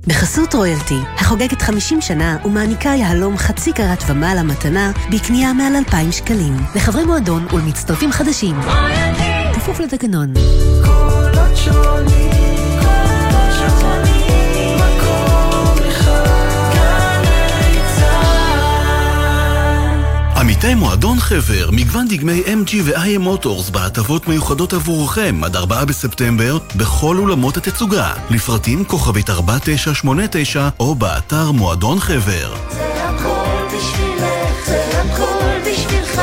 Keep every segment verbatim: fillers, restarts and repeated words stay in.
בחסות רויאלטי, החוגגת חמישים שנה ומעניקה יהלום חצי קרת ומעלה מתנה בקנייה מעל אלפיים שקלים. לחברי מועדון ולמצטרפים חדשים. רויאלטי. כפוף לתקנון. קולות שונים, קולות שונים, מקום אחד, גלי צהל. עמיתי מועדון חבר, מגוון דגמי אם ג'י ו-איי אם Motors בהטבות מיוחדות עבורכם עד ארבעה בספטמבר בכל אולמות התצוגה. לפרטים כוכבית ארבע תשע שמונה תשע או באתר מועדון חבר. זה הכל בשבילך, זה הכל בשבילך,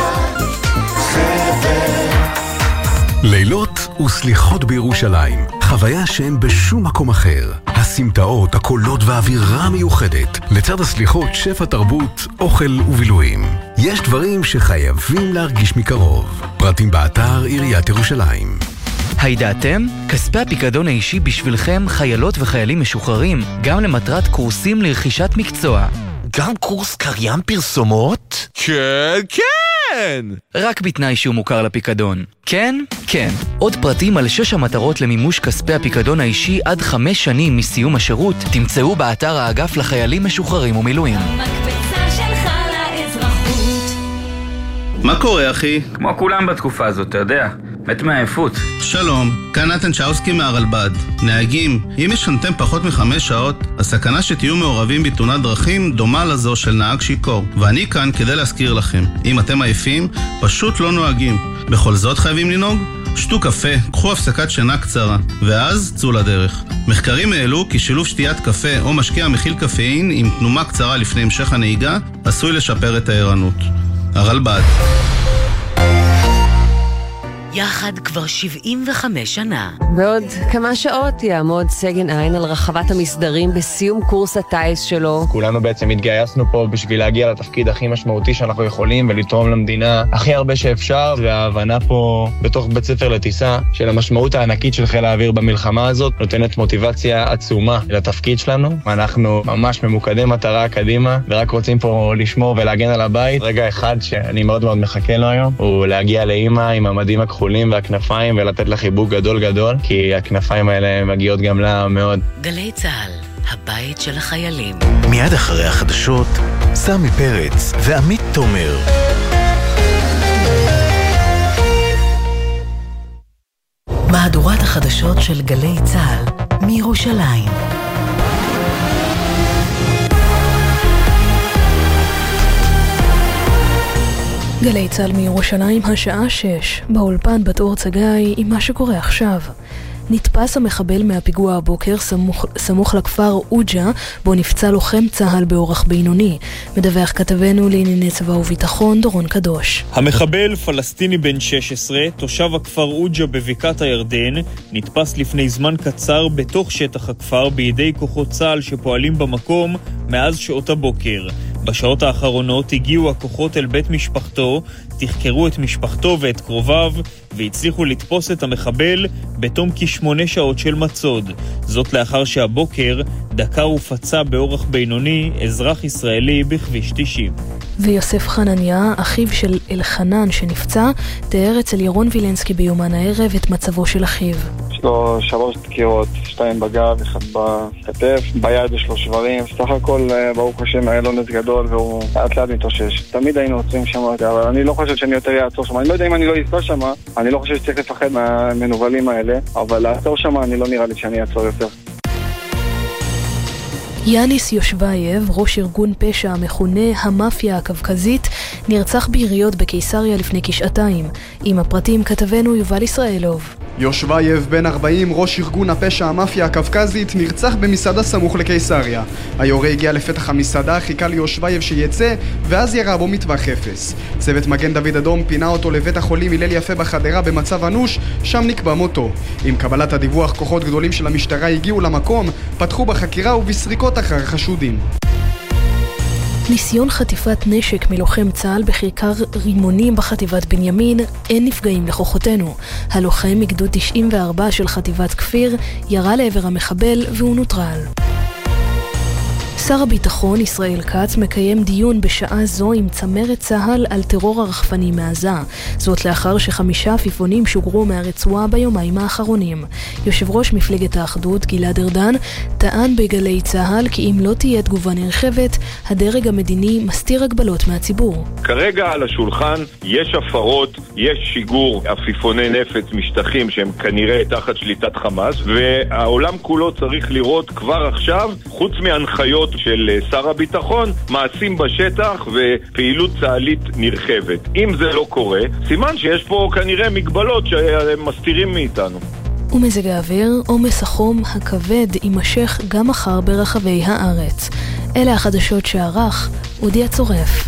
חבר. לילות וסליחות בירושלים, חוויה שאין בשום מקום אחר. הסמטאות, הקולות והאווירה מיוחדת. לצד הסליחות, שפע תרבות, אוכל ובילויים. יש דברים שחייבים להרגיש מקרוב. פרטים באתר עיריית ירושלים. הידעתם? כספי הפיקדון האישי בשבילכם חיילות וחיילים משוחררים, גם למטרת קורסים לרכישת מקצוע. גם קורס קריין פרסומות? כן, כן! רק בתנאי שהוא מוכר לפיקדון. כן? כן. עוד פרטים על שש המטרות למימוש כספי הפיקדון האישי עד חמש שנים מסיום השירות תמצאו באתר האגף לחיילים משוחררים ומילואים. המקפצה שלך לאזרחות. מה קורה, אחי? כמו כולם בתקופה הזאת, אתה יודע. מת מעייפות. שלום, כאן נתן צ'אוסקי מהרלב"ד. נהגים, אם ישנתם פחות מחמש שעות, הסכנה שתהיו מעורבים בתאונת דרכים דומה לזו של נהג שיקור. ואני כאן כדי להזכיר לכם, אם אתם עייפים, פשוט לא נוהגים. בכל זאת חייבים לנהוג? שתו קפה, קחו הפסקת שינה קצרה, ואז צאו לדרך. מחקרים העלו כי שילוב שתיית קפה או משקה המכיל קפאין עם תנומה קצרה לפני המשך הנהיגה, עשוי לשפר את הערנות. הרלב"ד. יחד כבר שבעים וחמש שנה. בעוד כמה שעות יעמוד סגן עין על רחבת המסדרים בסיום קורס הטייס שלו. כולנו בעצם התגייסנו פה בשביל להגיע לתפקיד הכי משמעותי שאנחנו יכולים ולתרום למדינה הכי הרבה שאפשר, וההבנה פה בתוך בית ספר לטיסה של המשמעות הענקית של חיל האוויר במלחמה הזאת נותנת מוטיבציה עצומה לתפקיד שלנו. אנחנו ממש ממוקדי מטרה קדימה ורק רוצים פה לשמור ולהגן על הבית. רגע אחד שאני מאוד מאוד מחכה לו היום הוא להגיע לאמא עם המדים הכחולים והכנפיים ולתת לה חיבוק גדול גדול, כי הכנפיים האלה מגיעות גם לה מאוד. גלי צהל, הבית של החיילים. מיד אחרי החדשות, סמי פרץ ועמית תומר. מהדורת החדשות של גלי צהל מירושלים. גלי צהל מירושלים, השעה שש, באולפן בת אור צגאי עם מה שקורה עכשיו. נתפס המחבל מהפיגוע הבוקר סמוך, סמוך לכפר אוג'ה, בו נפצע לוחם צהל באורח בינוני. מדווח כתבנו לענייני צבא וביטחון דורון קדוש. המחבל, פלסטיני בן שש עשרה, תושב הכפר אוג'ה בבקעת הירדן, נתפס לפני זמן קצר בתוך שטח הכפר בידי כוחות צהל שפועלים במקום מאז שעות הבוקר. בשעות האחרונות הגיעו הכוחות אל בית משפחתו, תחקרו את משפחתו ואת קרוביו, והצליחו לתפוס את המחבל בתום כשמונה שעות של מצוד. זאת לאחר שהבוקר דקר ופצע באורח בינוני אזרח ישראלי בכביש תשעים. ויוסף חנניה, אחיו של אלחנן שנפצע, תיאר אצל ירון וילנסקי ביומן הערב את מצבו של אחיו. יש לו שלוש דקירות, שתיים בגב, אחד בכתף, ביד יש לו שברים, סך הכל ברוך השם היה לו נס גדול והוא לאט לאט מתאושש. תמיד היינו עוצרים שם, אבל אני לא חושב שאני יותר יעצור שם. אני לא יודע אם אני לא אעצור שם, אני לא חושב שצריך לפחד מהמנובלים האלה, אבל לעצור שם אני לא נראה לי שאני אעצור יותר. יאניס יושבייב, ראש ארגון פשע המכונה המאפיה הקווקזית, נרצח ביריות בקיסריה לפני כשעתיים. עם הפרטים כתבנו יובל ישראלוב. יושבייב בן ארבעים, ראש ארגון הפשע המאפיה הקווקזית, נרצח במסעדה סמוך לקיסריה. היורה הגיע לפתח המסעדה, חיכה ליושבייב שיצא, ואז ירה בו מטווח אפס. צוות מגן דוד אדום פינה אותו לבית החולים הלל יפה בחדרה במצב אנוש, שם נקבע מותו. עם קבלת הדיווח, כוחות גדולים של המשטרה הגיעו למקום, פתחו בחקירה ובסריקות אחר חשודים. ניסיון חטיפת נשק מלוחם צה"ל בכיכר רימונים בחטיבת בנימין, אין נפגעים לכוחותינו. הלוחם מגדוד תשעים וארבע של חטיבת כפיר ירה לעבר המחבל והוא נוטרל. שר הביטחון ישראל כץ מקיים דיון בשעה זו עם צמרת צה"ל על טרור הרחפני מעזה. זאת לאחר שחמישה עפיפונים שוגרו מהרצועה ביומיים האחרונים. יושב ראש מפלגת האחדות גלעד ארדן טען בגלי צה"ל כי אם לא תהיה תגובה נרחבת, הדרג המדיני מסתיר הגבלות מהציבור. כרגע על השולחן יש הפרות, יש שיגור עפיפוני נפץ משטחים שהם כנראה תחת שליטת חמאס, והעולם כולו צריך לראות כבר עכשיו, חוץ מהנחיות של שר הביטחון, מעשים בשטח ופעילות צה"לית נרחבת. אם זה לא קורה, סימן שיש פה כנראה מגבלות שהם מסתירים מאיתנו. ומזג האוויר, עומס החום הכבד יימשך גם מחר ברחבי הארץ. אלה החדשות שערך אודי הצורף.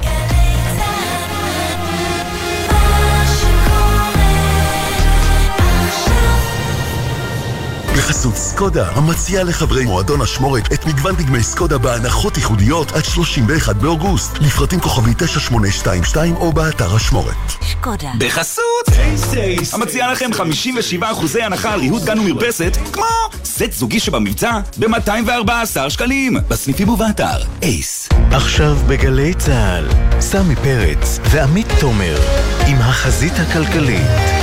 בחסות סקודה, המציעה לחברי מועדון השמורת את מגוון דגמי סקודה בהנחות ייחודיות עד שלושים ואחד באוגוסט. לפרטים כוכבי תשע שמונה שתיים שתיים או באתר השמורת. סקודה. בחסות אייס אייס, המציעה לכם חמישים ושבעה אחוזי הנחה על ריהוט גן ומרפסת, כמו סט זוגי שבמבצע ב-מאתיים וארבעה עשר שקלים. בסניפים ובאתר אייס. עכשיו בגלי צה"ל, סמי פרץ ועמית תומר עם החזית הכלכלית.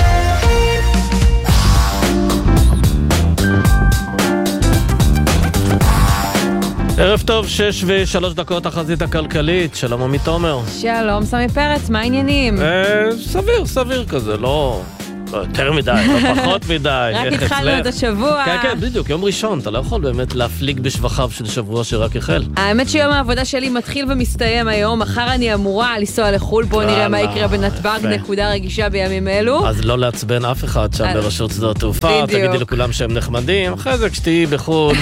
ערב טוב, שש ושלוש דקות החזית הכלכלית. שלום עמית תומר. שלום סמי פרץ, מה העניינים? אה, סביר, סביר כזה, לא... לא יותר מדי, לא פחות מדי. רק התחלנו את השבוע. כן, כן, בדיוק, יום ראשון, אתה לא יכול באמת להפליג בשבחיו של שבוע שרק החל. האמת שיום העבודה שלי מתחיל ומסתיים היום, מחר אני אמורה לנסוע לחול, בואו נראה מה יקרה בנתב"ג, נקודה רגישה בימים אלו. אז לא לעצבן אף אחד שם ברשות שדות תעופה, תגידי לכולם שהם נחמדים, אחרי זה כשתהי בחול,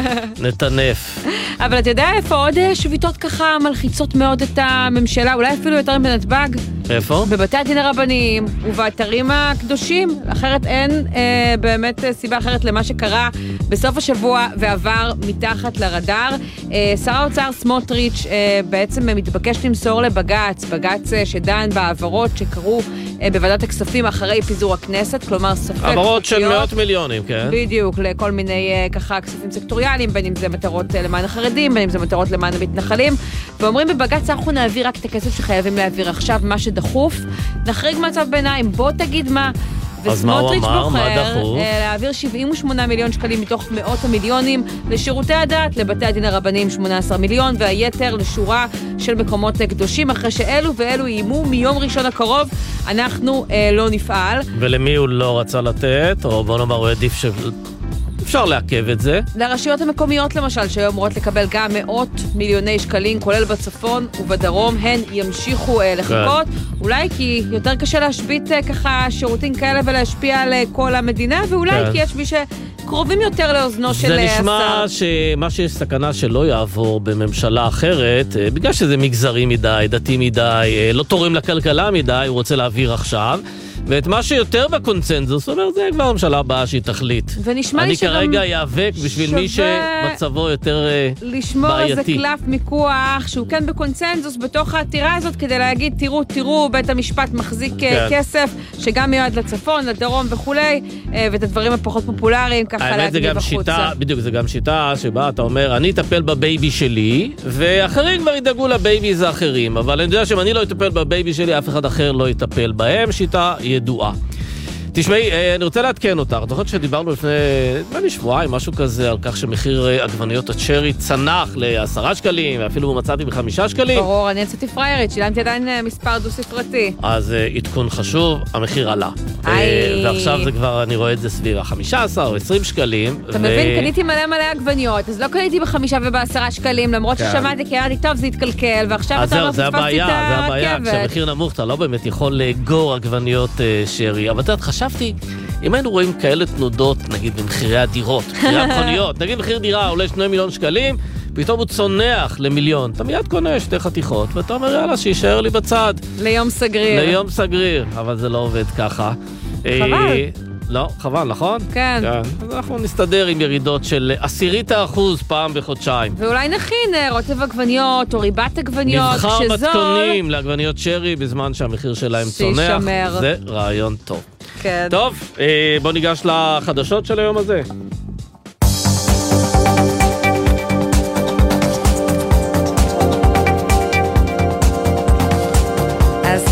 נתנף. אבל אתה יודע איפה עוד שביתות ככה מלחיצות מאוד את הממשלה, אולי אפילו יותר בנתב"ג? איפה? בבתי הדין הרבניים ובאתרים הקדושים. אחרת אין אה, באמת סיבה אחרת למה שקרה בסוף השבוע ועבר מתחת לרדאר. אה, שר האוצר סמוטריץ' אה, בעצם מתבקש למסור לבג"ץ, בג"ץ אה, שדן בעברות שקרו אה, בוועדת הכספים אחרי פיזור הכנסת, כלומר סופק עברות של מאות מיליונים, כן? בדיוק, לכל מיני אה, ככה כספים סקטוריאליים, בין אם זה מטרות אה, למען החרדים, בין אם זה מטרות למען המתנחלים, ואומרים בבג"ץ אנחנו נעביר רק את הכסף שחייבים להעביר עכשיו, מה שדחוף, נחריג מצב ביניים, בוא תגיד מה. וסמוטריץ' בוחר להעביר שבעים ושמונה מיליון שקלים מתוך מאות המיליונים לשירותי הדת, לבתי הדין הרבניים שמונה עשר מיליון, והיתר לשורה של מקומות קדושים, אחרי שאלו ואלו יימו מיום ראשון הקרוב, אנחנו אה, לא נפעל. ולמי הוא לא רצה לתת, או בוא נאמר הוא עדיף ש... אפשר לעכב את זה. לרשויות המקומיות למשל, שהיו אמורות לקבל גם מאות מיליוני שקלים, כולל בצפון ובדרום, הן ימשיכו אה, לחכות. כן. אולי כי יותר קשה להשבית אה, ככה שירותים כאלה ולהשפיע על אה, כל המדינה, ואולי כן. כי יש מי שקרובים יותר לאוזנו של השר. זה נשמע שמה שיש סכנה שלא יעבור בממשלה אחרת, אה, בגלל שזה מגזרי מדי, דתי מדי, אה, לא תורם לכלכלה מדי, הוא רוצה להעביר עכשיו. ואת מה שיותר בקונצנזוס, אומר, זה כבר הממשלה הבאה שהיא תחליט. ונשמע לי שגם... אני כרגע יאבק בשביל מי שמצבו יותר בעייתי. לשמור איזה קלף מיקוח, שהוא כן בקונצנזוס בתוך העתירה הזאת, כדי להגיד, תראו, תראו, בית המשפט מחזיק כן. כסף, שגם מיועד לצפון, לדרום וכולי, ואת הדברים הפחות פופולריים, ככה להגיד בחוצה. שיטה, בדיוק, זה גם שיטה שבה אתה אומר, אני אטפל בבייבי שלי, ואחרים כבר ידאגו לבייביז האחרים, אבל אני יודע שאם אני לא אטפל בבייבי שלי, אף אחד אחר לא יטפל בהם, שיטה ידועה. תשמעי, אני רוצה להתקן אותך. אתה חושב שדיברנו לפני, נדמה לי שבועיים, משהו כזה, על כך שמחיר עגבניות הצ'רי צנח לעשרה שקלים, ואפילו מצאתי בחמישה שקלים. ברור, אני יצאתי פריירית, שילמתי עדיין מספר דו-ספרתי. אז עדכון חשוב, המחיר עלה. ועכשיו זה כבר, אני רואה את זה סביב ה-חמישה עשר או עשרים שקלים. אתה מבין, קניתי מלא מלא עגבניות, אז לא קניתי בחמישה ובעשרה שקלים, למרות ששמעתי, כי אמרתי, טוב, זה יתקלקל, ועכשיו אתה לא פספסתי את הרכבת. כשהמחיר נמוך, אתה לא באמת יכול לאגור עגבניות שרי. אבל אתה חשבתי, אם היינו רואים כאלה תנודות, נגיד במחירי הדירות, מחירי המכוניות, נגיד מחיר דירה עולה שני מיליון שקלים, פתאום הוא צונח למיליון, אתה מיד קונה שתי חתיכות, ואתה אומר, יאללה, שישאר לי בצד. ליום סגריר. ליום סגריר, אבל זה לא עובד ככה. חבל. לא, חבל, נכון? כן. כן. אז אנחנו נסתדר עם ירידות של עשירית האחוז פעם בחודשיים. ואולי נכין רוטב עגבניות או ריבת עגבניות, מבחר מתכונים לעגבניות שרי בזמן שהמחיר שלהם צונח. שישמר. זה רעיון טוב. כן. טוב, בוא ניגש לחדשות של היום הזה.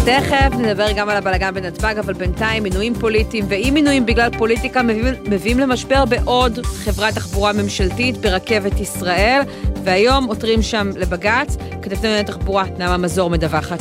תכף נדבר גם על הבלגן בנתב"ג, אבל בינתיים מינויים פוליטיים ואי מינויים בגלל פוליטיקה מביאים, מביאים למשבר בעוד חברת תחבורה ממשלתית ברכבת ישראל, והיום עותרים שם לבג"ץ. כתבתנו לענייני תחבורה, נעמה מזור מדווחת.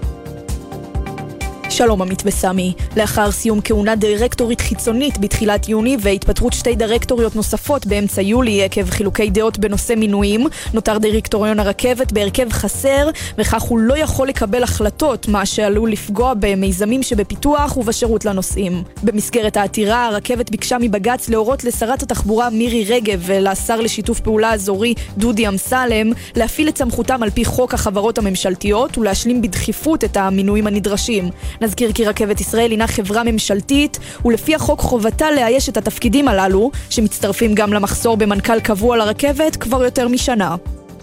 שלום עמית וסמי. לאחר סיום כהונת דירקטורית חיצונית בתחילת יוני והתפטרות שתי דירקטוריות נוספות באמצע יולי עקב חילוקי דעות בנושא מינויים, נותר דירקטוריון הרכבת בהרכב חסר, וכך הוא לא יכול לקבל החלטות, מה שעלול לפגוע במיזמים שבפיתוח ובשירות לנוסעים. במסגרת העתירה, הרכבת ביקשה מבג"ץ להורות לשרת התחבורה מירי רגב ולשר לשיתוף פעולה אזורי דודי אמסלם להפעיל את סמכותם על פי חוק החברות הממשלתיות ולהשלים בדחיפות את המינויים הנדרשים. נזכיר כי רכבת ישראל הינה חברה ממשלתית, ולפי החוק חובתה לאייש את התפקידים הללו, שמצטרפים גם למחסור במנכ"ל קבוע לרכבת כבר יותר משנה.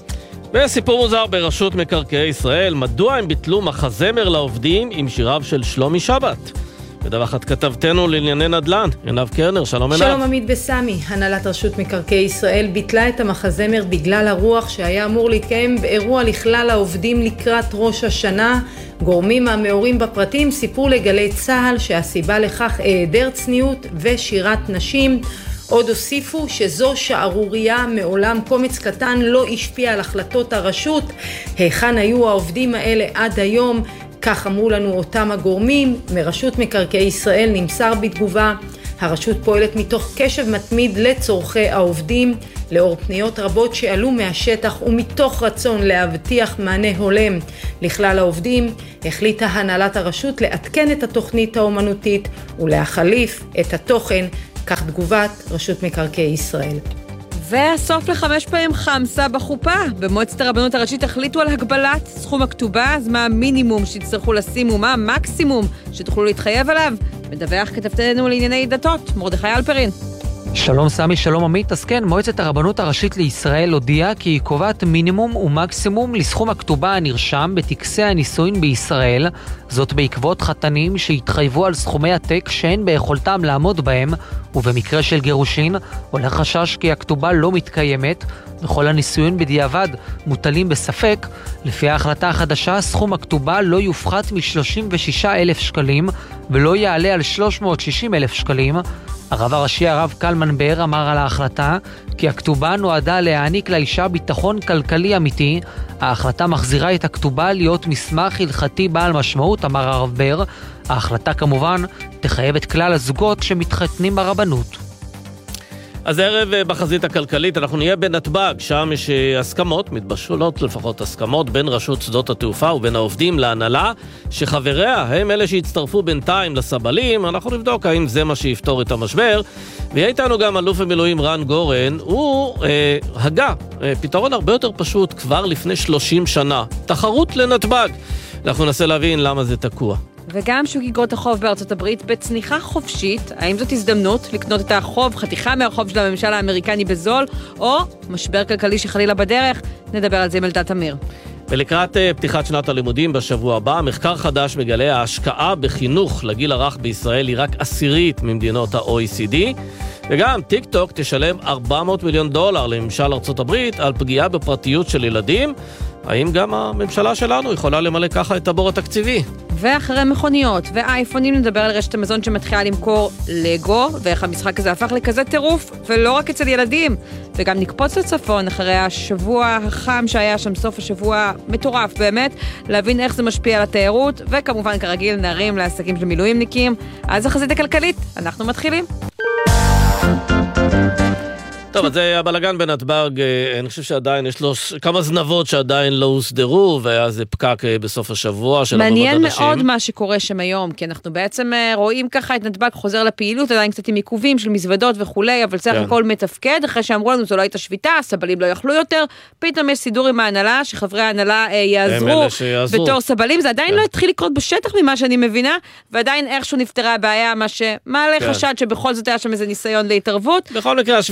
וסיפור מוזר ברשות מקרקעי ישראל, מדוע הם ביטלו מחזמר לעובדים עם שיריו של שלומי שבת? מדווחת כתבתנו לענייני נדל"ן, עינב קרנר, שלום עינב. שלום עמית וסמי. הנהלת רשות מקרקעי ישראל ביטלה את המחזמר בגלל הרוח שהיה אמור להתקיים באירוע לכלל העובדים לקראת ראש השנה. גורמים המעורים בפרטים סיפרו לגלי צהל שהסיבה לכך היעדר צניעות ושירת נשים. עוד הוסיפו שזו שערוריה, מעולם קומץ קטן לא השפיע על החלטות הרשות. היכן היו העובדים האלה עד היום? כך אמרו לנו אותם הגורמים. מרשות מקרקעי ישראל נמסר בתגובה, הרשות פועלת מתוך קשב מתמיד לצורכי העובדים, לאור פניות רבות שעלו מהשטח ומתוך רצון להבטיח מענה הולם לכלל העובדים, החליטה הנהלת הרשות לעדכן את התוכנית האומנותית ולהחליף את התוכן, כך תגובת רשות מקרקעי ישראל. והסוף לחמש פעמים חמסה בחופה. במועצת הרבנות הראשית החליטו על הגבלת סכום הכתובה, אז מה המינימום שתצטרכו לשים ומה המקסימום שתוכלו להתחייב עליו? מדווח כתבתנו לענייני דתות, מרדכי אלפרין. שלום סמי, שלום עמית. אז כן, מועצת הרבנות הראשית לישראל הודיעה כי היא קובעת מינימום ומקסימום לסכום הכתובה הנרשם בטקסי הנישואין בישראל, זאת בעקבות חתנים שהתחייבו על סכומי עתק שאין ביכולתם לעמוד בהם, ובמקרה של גירושין עולה חשש כי הכתובה לא מתקיימת וכל הנישואין בדיעבד מוטלים בספק. לפי ההחלטה החדשה, סכום הכתובה לא יופחת מ-שלושים ושישה אלף שקלים ולא יעלה על שלוש מאות ושישים אלף שקלים. הרב הראשי הרב קלמן באר אמר על ההחלטה כי הכתובה נועדה להעניק לאישה ביטחון כלכלי אמיתי. ההחלטה מחזירה את הכתובה להיות מסמך הלכתי בעל משמעות, אמר הרב באר. ההחלטה כמובן תחייב את כלל הזוגות שמתחתנים ברבנות. אז הערב בחזית הכלכלית אנחנו נהיה בנתב"ג, שם יש הסכמות, מתבשלות לפחות הסכמות בין רשות שדות התעופה ובין העובדים להנהלה, שחבריה הם אלה שהצטרפו בינתיים לסבלים. אנחנו נבדוק האם זה מה שיפתור את המשבר. ויהיה איתנו גם אלוף המילואים רן גורן, הוא אה, הגה אה, פתרון הרבה יותר פשוט כבר לפני שלושים שנה, תחרות לנתב"ג. אנחנו ננסה להבין למה זה תקוע. וגם שוק איגרות החוב בארצות הברית בצניחה חופשית. האם זאת הזדמנות לקנות את החוב, חתיכה מהחוב של הממשל האמריקני בזול, או משבר כלכלי שחלילה בדרך? נדבר על זה עם אלדד תמיר. ולקראת פתיחת שנת הלימודים בשבוע הבא, מחקר חדש מגלה ההשקעה בחינוך לגיל הרך בישראל היא רק עשירית ממדינות ה-או אי סי די, וגם טיק טוק תשלם ארבע מאות מיליון דולר לממשל ארצות הברית על פגיעה בפרטיות של ילדים. האם גם הממשלה שלנו יכולה למלא ככה את הבור התקציבי? ואחרי מכוניות ואייפונים נדבר על רשת המזון שמתחילה למכור לגו, ואיך המשחק הזה הפך לכזה טירוף, ולא רק אצל ילדים. וגם נקפוץ לצפון אחרי השבוע החם שהיה שם, סוף השבוע מטורף באמת, להבין איך זה משפיע על התיירות, וכמובן כרגיל נערים לעסקים של מילואימניקים. אז החזית הכלכלית, אנחנו מתחילים. טוב, אז זה הבלגן בנתב"ג, אני חושב שעדיין יש לו כמה זנבות שעדיין לא הוסדרו, והיה זה פקק בסוף השבוע של עבודת אנשים. מעניין מאוד מה שקורה שם היום, כי אנחנו בעצם רואים ככה את נתב"ג חוזר לפעילות, עדיין קצת עם עיכובים של מזוודות וכולי, אבל צריך הכל מתפקד, אחרי שאמרו לנו זו לא הייתה שביתה, סבלים לא יכלו יותר, פתאום יש סידור עם ההנהלה, שחברי ההנהלה יעזרו בתור סבלים, זה עדיין לא התחיל לקרות בשטח ממה שאני מבינה, ועדיין איכשהו נפתרה הבעיה, מה שמעלה חשד שבכל זאת היה שם איזה ניסיון להתערבות. בכל מקרה, השביתה הזו היא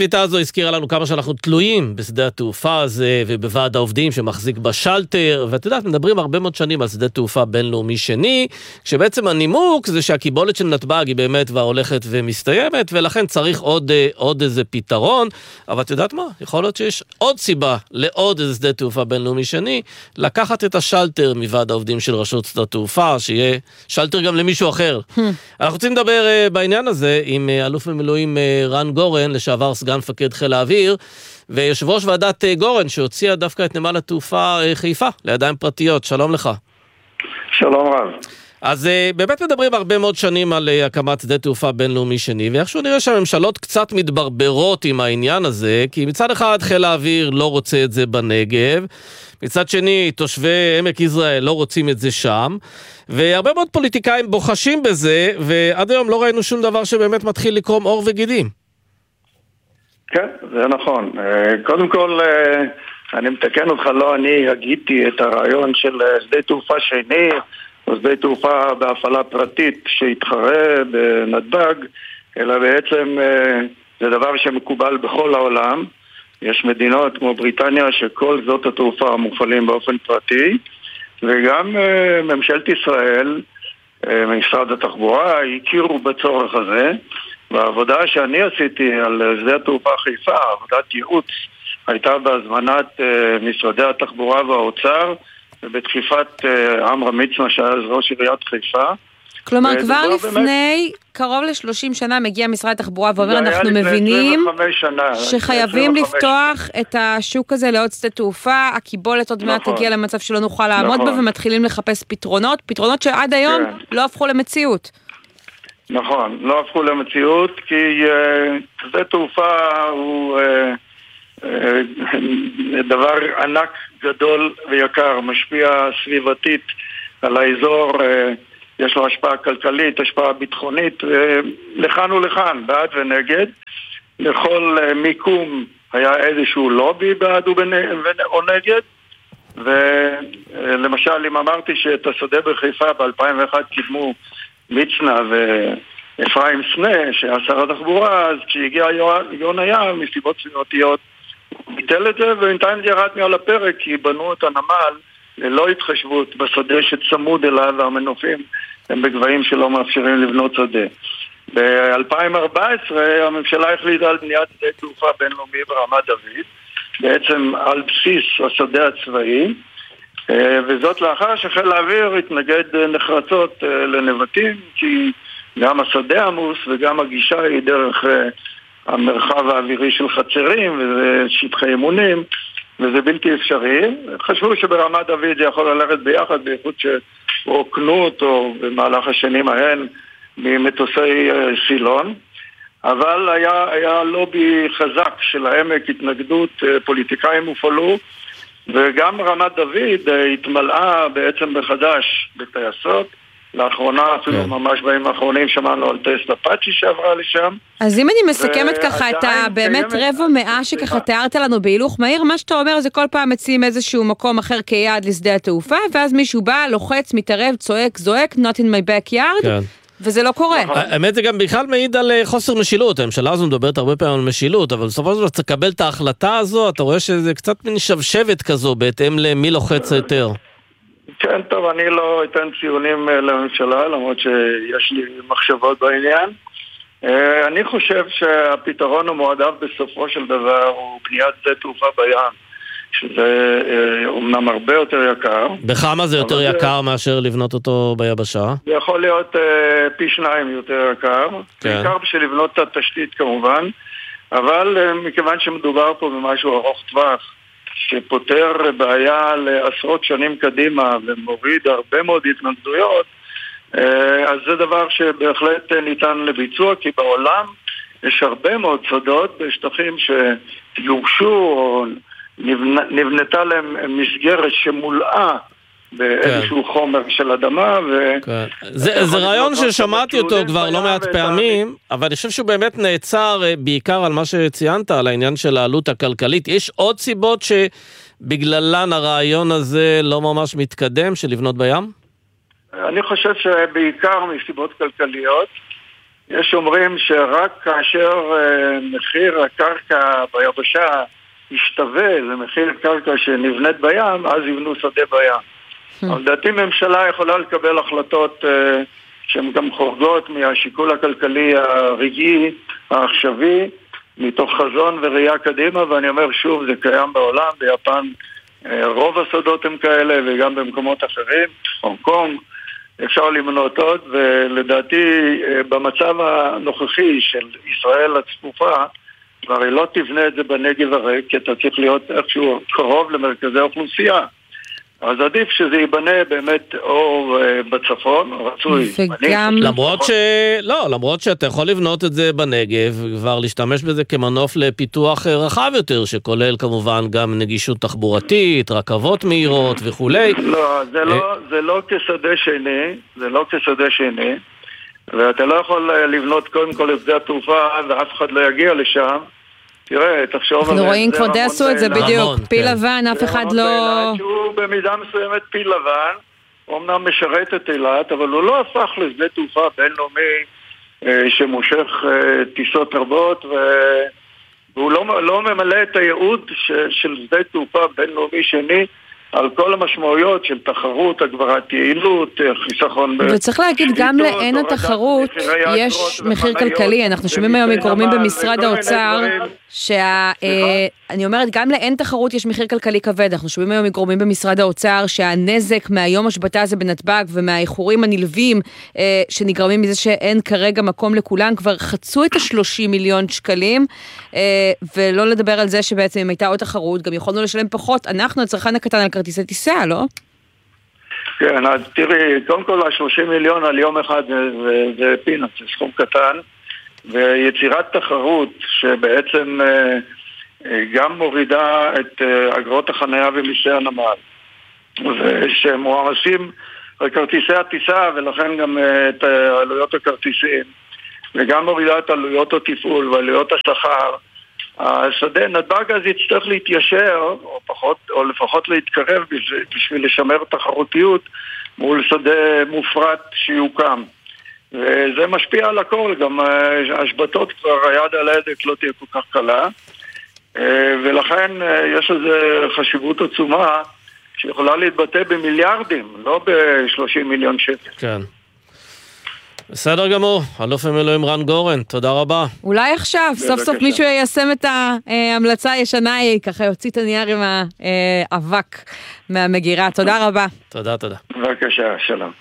הזכירה לנו כמה שאנחנו תלויים בשדה התעופה הזה, ובוועד העובדים שמחזיק בשלטר, ואת יודעת, מדברים הרבה מאוד שנים על שדה תעופה בינלאומי שני, שבעצם הנימוק זה שהקיבולת של נתב"ג היא באמת כבר הולכת ומסתיימת, ולכן צריך עוד, עוד איזה פתרון, אבל את יודעת מה? יכול להיות שיש עוד סיבה לעוד איזה שדה תעופה בינלאומי שני, לקחת את השלטר מוועד העובדים של רשות שדה התעופה, שיהיה שלטר גם למישהו אחר. אנחנו רוצים לדבר בעניין הזה עם אלוף במילואים רן גורן, לשעבר סגן מפקד חיל האוויר, ויושב ראש ועדת גורן, שהוציאה דווקא את נמל התעופה חיפה לידיים פרטיות. שלום לך. שלום רב. אז באמת מדברים הרבה מאוד שנים על הקמת שדה תעופה בינלאומי שני, ואיכשהו נראה שהממשלות קצת מתברברות עם העניין הזה, כי מצד אחד חיל האוויר לא רוצה את זה בנגב, מצד שני תושבי עמק יזרעאל לא רוצים את זה שם, והרבה מאוד פוליטיקאים בוחשים בזה, ועד היום לא ראינו שום דבר שבאמת מתחיל לקרום עור וגידים. כן, זה נכון. קודם כל, אני מתקן אותך, לא אני הגיתי את הרעיון של שדה תעופה שני, או שדה תעופה בהפעלה פרטית שהתחרה בנתב"ג, אלא בעצם זה דבר שמקובל בכל העולם. יש מדינות כמו בריטניה שכל זאת התעופה מופעלים באופן פרטי, וגם ממשלת ישראל, משרד התחבורה, הכירו בצורך הזה. והעבודה שאני עשיתי על שדה התעופה חיפה, עבודת ייעוץ, הייתה בהזמנת משרדי התחבורה והאוצר, ובדחיפת עמרם מצנע שהיה ראש עיריית חיפה. כלומר, כבר לפני קרוב ל-שלושים שנה מגיע משרד התחבורה ואומר, אנחנו מבינים שחייבים לפתוח את השוק הזה לעוד שדה תעופה, הקיבולת עוד מעט תגיע למצב שלא נוכל לעמוד בה, ומתחילים לחפש פתרונות, פתרונות שעד היום לא הפכו למציאות. נכון, לא הפכו למציאות, כי שדה תעופה הוא דבר ענק, גדול ויקר, משפיע סביבתית על האזור, יש לו השפעה כלכלית, השפעה ביטחונית, לכאן ולכאן, בעד ונגד. לכל מיקום היה איזשהו לובי בעד או נגד, ולמשל אם אמרתי שאת השדה בחיפה ב-אלפיים ואחת קידמו מצנע ואפרים סנה, שהיה שר התחבורה, אז כשהגיע יונה ים מסיבות סביבתיות, הוא ביטל את זה, ובינתיים זה ירד מעל הפרק, כי בנו את הנמל ללא התחשבות בשדה שצמוד אליו, והמנופים הם בגבהים שלא מאפשרים לבנות שדה. ב-אלפיים וארבע עשרה הממשלה החליטה על בניית שדה תעופה בינלאומי ברמת דוד, בעצם על בסיס השדה הצבאי, וזאת לאחר שחיל האוויר התנגד נחרצות לנבטים, כי גם השדה עמוס וגם הגישה היא דרך המרחב האווירי של חצרים וזה שטחי אימונים, וזה בלתי אפשרי. חשבו שברמת דוד זה יכול ללכת ביחד, בייחוד שרוקנו אותו במהלך השנים ההן ממטוסי סילון, אבל היה, היה לובי חזק של העמק, התנגדות, פוליטיקאים הופעלו, וגם רמת דוד התמלאה בעצם בחדש בטייסות. לאחרונה, אפילו ממש בימים האחרונים, שמענו על טייסת אפאצ'י שעברה לשם. אז אם אני מסכמת ככה את הבאמת רבע מאה שככה תיארת לנו בהילוך מהיר, מה שאתה אומר זה כל פעם מציעים איזשהו מקום אחר כיעד לשדה התעופה, ואז מישהו בא, לוחץ, מתערב, צועק, זועק, not in my backyard, וזה לא קורה. האמת זה גם בכלל מעיד על חוסר משילות, הממשלה הזו מדברת הרבה פעמים על משילות, אבל בסופו של דבר צריך לקבל את ההחלטה הזו, אתה רואה שזה קצת מין שבשבת כזו, בהתאם למי לוחץ יותר. כן, טוב, אני לא אתן ציונים לממשלה, למרות שיש לי מחשבות בעניין. אני חושב שהפתרון המועדף בסופו של דבר הוא בניית שדה תעופה בים, שזה אומנם הרבה יותר יקר. בכמה זה יותר יקר מאשר לבנות אותו ביבשה? זה יכול להיות פי שניים יותר יקר, בעיקר בשביל לבנות את התשתית כמובן, אבל מכיוון שמדובר פה במשהו ארוך טווח, שפותר בעיה לעשרות שנים קדימה ומוריד הרבה מאוד התנגדויות, אז זה דבר שבהחלט ניתן לביצוע, כי בעולם יש הרבה מאוד שדות בשטחים שיוגשו או נבנתה להם מסגרת שמולאה באיזשהו חומר של אדמה. זה רעיון ששמעתי אותו כבר לא מעט פעמים, אבל אני חושב שהוא באמת נעצר בעיקר על מה שציינת, על העניין של העלות הכלכלית. יש עוד סיבות שבגללן הרעיון הזה לא ממש מתקדם, של לבנות בים? אני חושב שבעיקר מסיבות כלכליות, יש אומרים שרק כאשר מחיר הקרקע ביבשה ישתווה למחיר קרקע שנבנית בים, אז יבנו שדה בים. אבל דעתי ממשלה יכולה לקבל החלטות שהן גם חורגות מהשיקול הכלכלי הרגעי, העכשווי, מתוך חזון וראייה קדימה, ואני אומר שוב, זה קיים בעולם, ביפן רוב השדות הם כאלה, וגם במקומות אחרים, הונג קונג, אפשר למנות עוד, ולדעתי במצב הנוכחי של ישראל הצפופה, כבר לא תבנה את זה בנגב הריק, כי אתה צריך להיות איכשהו קרוב למרכזי האוכלוסייה. אז עדיף שזה ייבנה באמת או בצפון, רצוי. וגם... למרות ש... לא, למרות שאתה יכול לבנות את זה בנגב, כבר להשתמש בזה כמנוף לפיתוח רחב יותר, שכולל כמובן גם נגישות תחבורתית, רכבות מהירות וכולי. לא, זה לא, זה לא כשדה שני, זה לא כשדה שני, ואתה לא יכול לבנות קודם כל את שדה התעופה, ואף אחד לא יגיע לשם. תראה, תחשוב... אנחנו רואים כבר די עשו את זה בדיוק, פיל לבן, אף אחד לא... שהוא במידה מסוימת פיל לבן, הוא אמנם משרת את אילת, אבל הוא לא הפך לשדה תעופה בינלאומי שמושך טיסות רבות, והוא לא ממלא את הייעוד של שדה תעופה בינלאומי שני, על כל המשמעויות של תחרות, הגברת יעילות, חיסכון... וצריך להגיד, גם לאין התחרות יש מחיר כלכלי. אנחנו שומעים היום מגורמים במשרד האוצר, שה... אני אומרת, גם לאין תחרות יש מחיר כלכלי כבד. אנחנו שומעים היום מגורמים במשרד האוצר, שהנזק מהיום השבתה הזה בנתב"ג, ומהאיחורים הנלווים שנגרמים מזה שאין כרגע מקום לכולם, כבר חצו את ה-שלושים מיליון שקלים, ולא לדבר על זה שבעצם אם הייתה עוד תחרות, גם יכולנו לשלם פחות. אנחנו, הצרכן הקטן על כרטיסי טיסה, לא? כן, אז תראי, קודם כל ה-שלושים מיליון על יום אחד זה, זה פינאץ, זה סכום קטן, ויצירת תחרות שבעצם גם מורידה את אגרות החניה ומיסי הנמל, ושמוערשים כרטיסי הטיסה ולכן גם את עלויות הכרטיסים, וגם מורידה את עלויות התפעול ועלויות השכר. השדה נתב"ג אז יצטרך להתיישר, או, פחות, או לפחות להתקרב בשביל, בשביל לשמר תחרותיות מול שדה מופרט שיוקם. וזה משפיע על הכל, גם השבתות כבר היד על ההדק לא תהיה כל כך קלה, ולכן יש לזה חשיבות עצומה שיכולה להתבטא במיליארדים, לא ב-שלושים מיליון שקל. כן. בסדר גמור, אלוף המילואים רן גורן, תודה רבה. אולי עכשיו, סוף סוף מישהו יישם את ההמלצה הישנה, ככה יוציא את הנייר עם האבק מהמגירה. תודה רבה. תודה, תודה. בבקשה, שלום.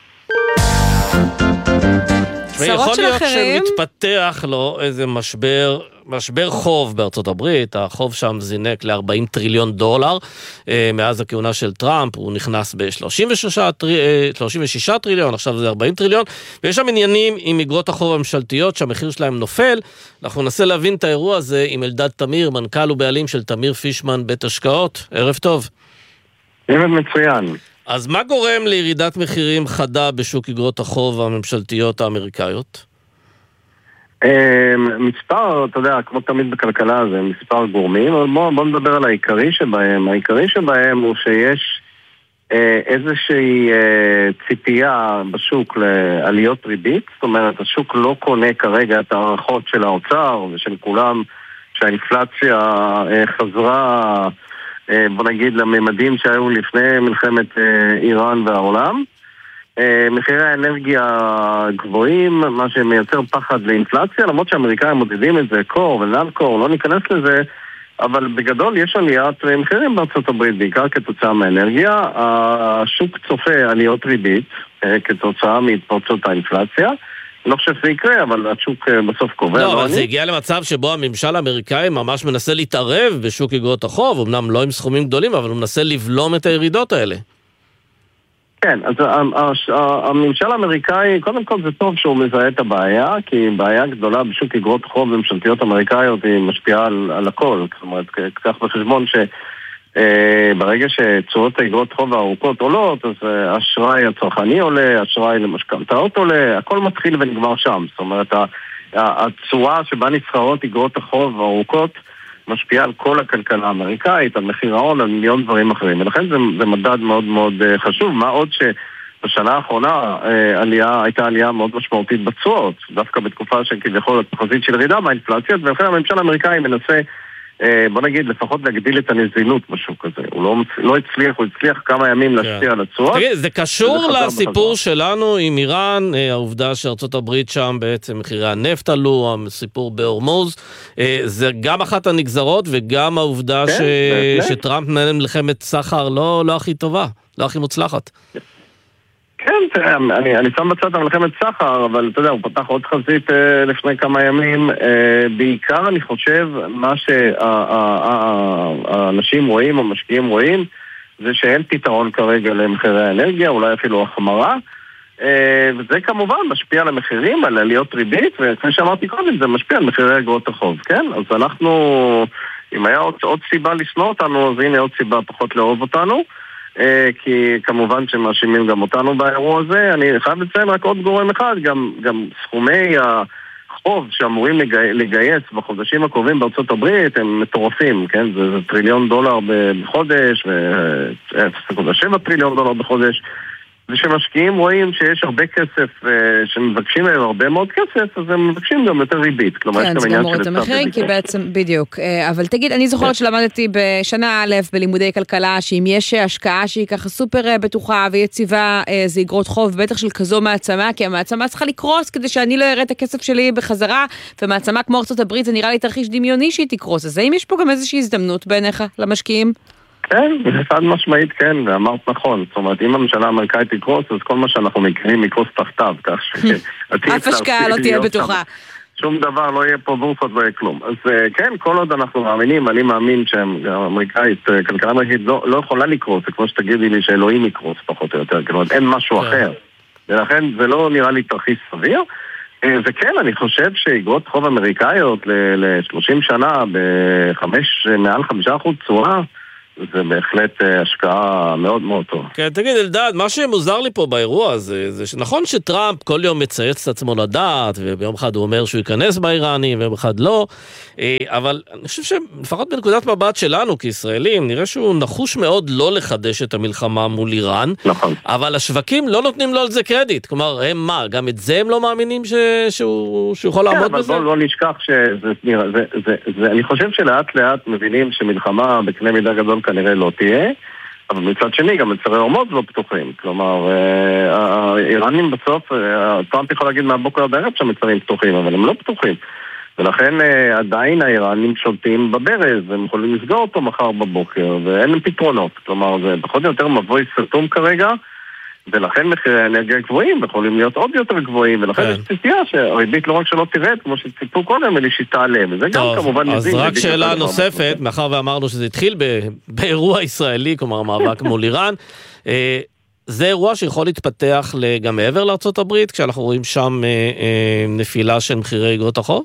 יכול להיות שמתפתח לו איזה משבר, משבר חוב בארצות הברית, החוב שם זינק ל-ארבעים טריליון דולר, מאז הכהונה של טראמפ, הוא נכנס ב-שלושים ושישה טריליון, עכשיו זה ארבעים טריליון, ויש שם עניינים עם אגרות החוב הממשלתיות, שהמחיר שלהם נופל. אנחנו ננסה להבין את האירוע הזה עם אלדד תמיר, מנכ"ל ובעלים של תמיר פישמן בית השקעות. ערב טוב. ערב מצוין. אז מה גורם לירידת מחירים חדה בשוק אגרות החוב הממשלתיות האמריקאיות? מספר, אתה יודע, כמו תמיד בכלכלה זה מספר גורמים, אבל בוא, בוא נדבר על העיקרי שבהם. העיקרי שבהם הוא שיש איזושהי ציפייה בשוק לעליות ריבית, זאת אומרת, השוק לא קונה כרגע את הערכות של האוצר ושל כולם, שהאינפלציה חזרה... בוא נגיד לממדים שהיו לפני מלחמת איראן והעולם. מחירי האנרגיה גבוהים, מה שמייצר פחד לאינפלציה, למרות שהאמריקאים מודדים את זה, קור ונאן קור, לא ניכנס לזה, אבל בגדול יש עליית מחירים בארצות הברית, בעיקר כתוצאה מהאנרגיה. השוק צופה עליות ריבית כתוצאה מהתפרצות האינפלציה. לא חושב שזה יקרה, אבל השוק בסוף קובע. לא, אבל זה הגיע למצב שבו הממשל האמריקאי ממש מנסה להתערב בשוק אגרות החוב, אמנם לא עם סכומים גדולים, אבל הוא מנסה לבלום את הירידות האלה. כן, אז הממשל האמריקאי, קודם כל זה טוב שהוא מזהה את הבעיה, כי בעיה גדולה בשוק אגרות חוב ממשלתיות אמריקאיות היא משפיעה על, על הכל. זאת אומרת, כך בחשבון ש... ברגע שצורות האגרות חוב הארוכות עולות, אז אשראי הצרכני עולה, אשראי למשכנתאות עולה, הכל מתחיל ונגמר שם. זאת אומרת, הצורה שבה נסחרות אגרות החוב הארוכות משפיעה על כל הכלכלה האמריקאית, על מחיר ההון, על מיליון דברים אחרים. ולכן זה, זה מדד מאוד מאוד חשוב. מה עוד בשנה האחרונה עלייה, הייתה עלייה מאוד משמעותית בתשואות, דווקא בתקופה שכביכול התחזית של ירידה באינפלציות, ולכן הממשל האמריקאי מנסה, בוא נגיד, לפחות להגדיל את הנזילות בשוק הזה. הוא לא, לא הצליח, הוא הצליח כמה ימים להשפיע על התשואות. תגיד, זה קשור לסיפור שלנו עם איראן, העובדה שארצות הברית שם בעצם מחירי הנפט עלו, הסיפור בהורמוז, זה גם אחת הנגזרות וגם העובדה ש... שטראמפ מנהל מלחמת סחר לא, לא הכי טובה, לא הכי מוצלחת. כן, תראה, אני, אני שם בצד המלחמת סחר, אבל אתה יודע, הוא פתח עוד חזית אה, לפני כמה ימים. אה, בעיקר אני חושב, מה שהאנשים רואים, או משקיעים רואים, זה שאין פתרון כרגע למחירי האנרגיה, אולי אפילו החמרה, אה, וזה כמובן משפיע על המחירים, על עליות ריבית, וכפי שאמרתי קודם, זה משפיע על מחירי אגרות החוב, כן? אז אנחנו, אם היה עוד, עוד סיבה לשנוא אותנו, אז הנה עוד סיבה פחות לאהוב אותנו. כי כמובן שמאשימים גם אותנו באירוע הזה. אני חייב לציין רק עוד גורם אחד, גם, גם סכומי החוב שאמורים לגי, לגייס בחודשים הקרובים בארצות הברית הם מטורפים, כן? זה, זה טריליון דולר בחודש ו-אפס נקודה שבע טריליון דולר בחודש, ושמשקיעים רואים שיש הרבה כסף, שמבקשים להם הרבה מאוד כסף, אז הם מבקשים גם יותר ריבית. כלומר, כן, זה גם מוריד את המחירים, כי בעצם, בדיוק. אבל תגיד, אני זוכרת שלמדתי בשנה א' בלימודי כלכלה, שאם יש השקעה שהיא ככה סופר בטוחה ויציבה, זה אגרות חוב, בטח של כזו מעצמה, כי המעצמה צריכה לקרוס כדי שאני לא אראה את הכסף שלי בחזרה, ומעצמה כמו ארצות הברית, זה נראה לי תרחיש דמיוני שהיא תקרוס. אז האם יש פה גם איזושהי הזדמנות בעיניך למשקיעים? כן, חד משמעית כן, ואמרת נכון. זאת אומרת, אם הממשלה האמריקאית תקרוס, אז כל מה שאנחנו מכירים יקרוס תחתיו, כך ש... אף השקעה לא תהיה בטוחה. שום דבר, לא יהיה פה בורסות, לא יהיה כלום. אז כן, כל עוד אנחנו מאמינים, אני מאמין שהאמריקאית, כלכלה אמריקאית לא יכולה לקרוס, זה כמו שתגידי לי שאלוהים יקרוס פחות או יותר, כלומר, אין משהו אחר. ולכן זה לא נראה לי תרחיש סביר. וכן, אני חושב שאגרות חוב אמריקאיות ל-שלושים שנה בחמש, מעל חמישה אחוז תשואה, זה בהחלט השקעה מאוד מאוד טוב. כן, תגיד אלדד, מה שמוזר לי פה באירוע הזה, זה שנכון שטראמפ כל יום מצייץ את עצמו לדעת, וביום אחד הוא אומר שהוא ייכנס באיראני, וביום אחד לא, אבל אני חושב שלפחות בנקודת מבט שלנו כישראלים, נראה שהוא נחוש מאוד לא לחדש את המלחמה מול איראן, נכון. אבל השווקים לא נותנים לו על זה קרדיט, כלומר, הם מה, גם את זה הם לא מאמינים ש... שהוא... שהוא יכול לעמוד בזה? כן, אבל בוא לא נשכח שזה, זה, זה, זה, אני חושב שלאט לאט מבינים שמלחמה בקנה מידה גדול כנראה לא תהיה, אבל מצד שני גם מצרי הורמוז לא פתוחים. כלומר, האיראנים בסוף, טראמפ יכול להגיד מהבוקר עד הערב שהמצרים פתוחים, אבל הם לא פתוחים. ולכן עדיין האיראנים שולטים בברז, והם יכולים לסגור אותו מחר בבוקר, ואין להם פתרונות. כלומר, זה פחות או יותר מבוי סרטום כרגע, ולכן מחירי האנרגיה גבוהים, יכולים להיות עוד יותר גבוהים, ולכן יש ציפייה שהריבית לא רק שלא תרד, כמו שציפו קודם, אלא שהיא תעלה, וזה גם כמובן... אז רק שאלה נוספת, מאחר ואמרנו שזה התחיל באירוע ישראלי, כלומר מאבק מול איראן, זה אירוע שיכול להתפתח גם מעבר לארצות הברית, כשאנחנו רואים שם נפילה של מחירי אגרות החוב?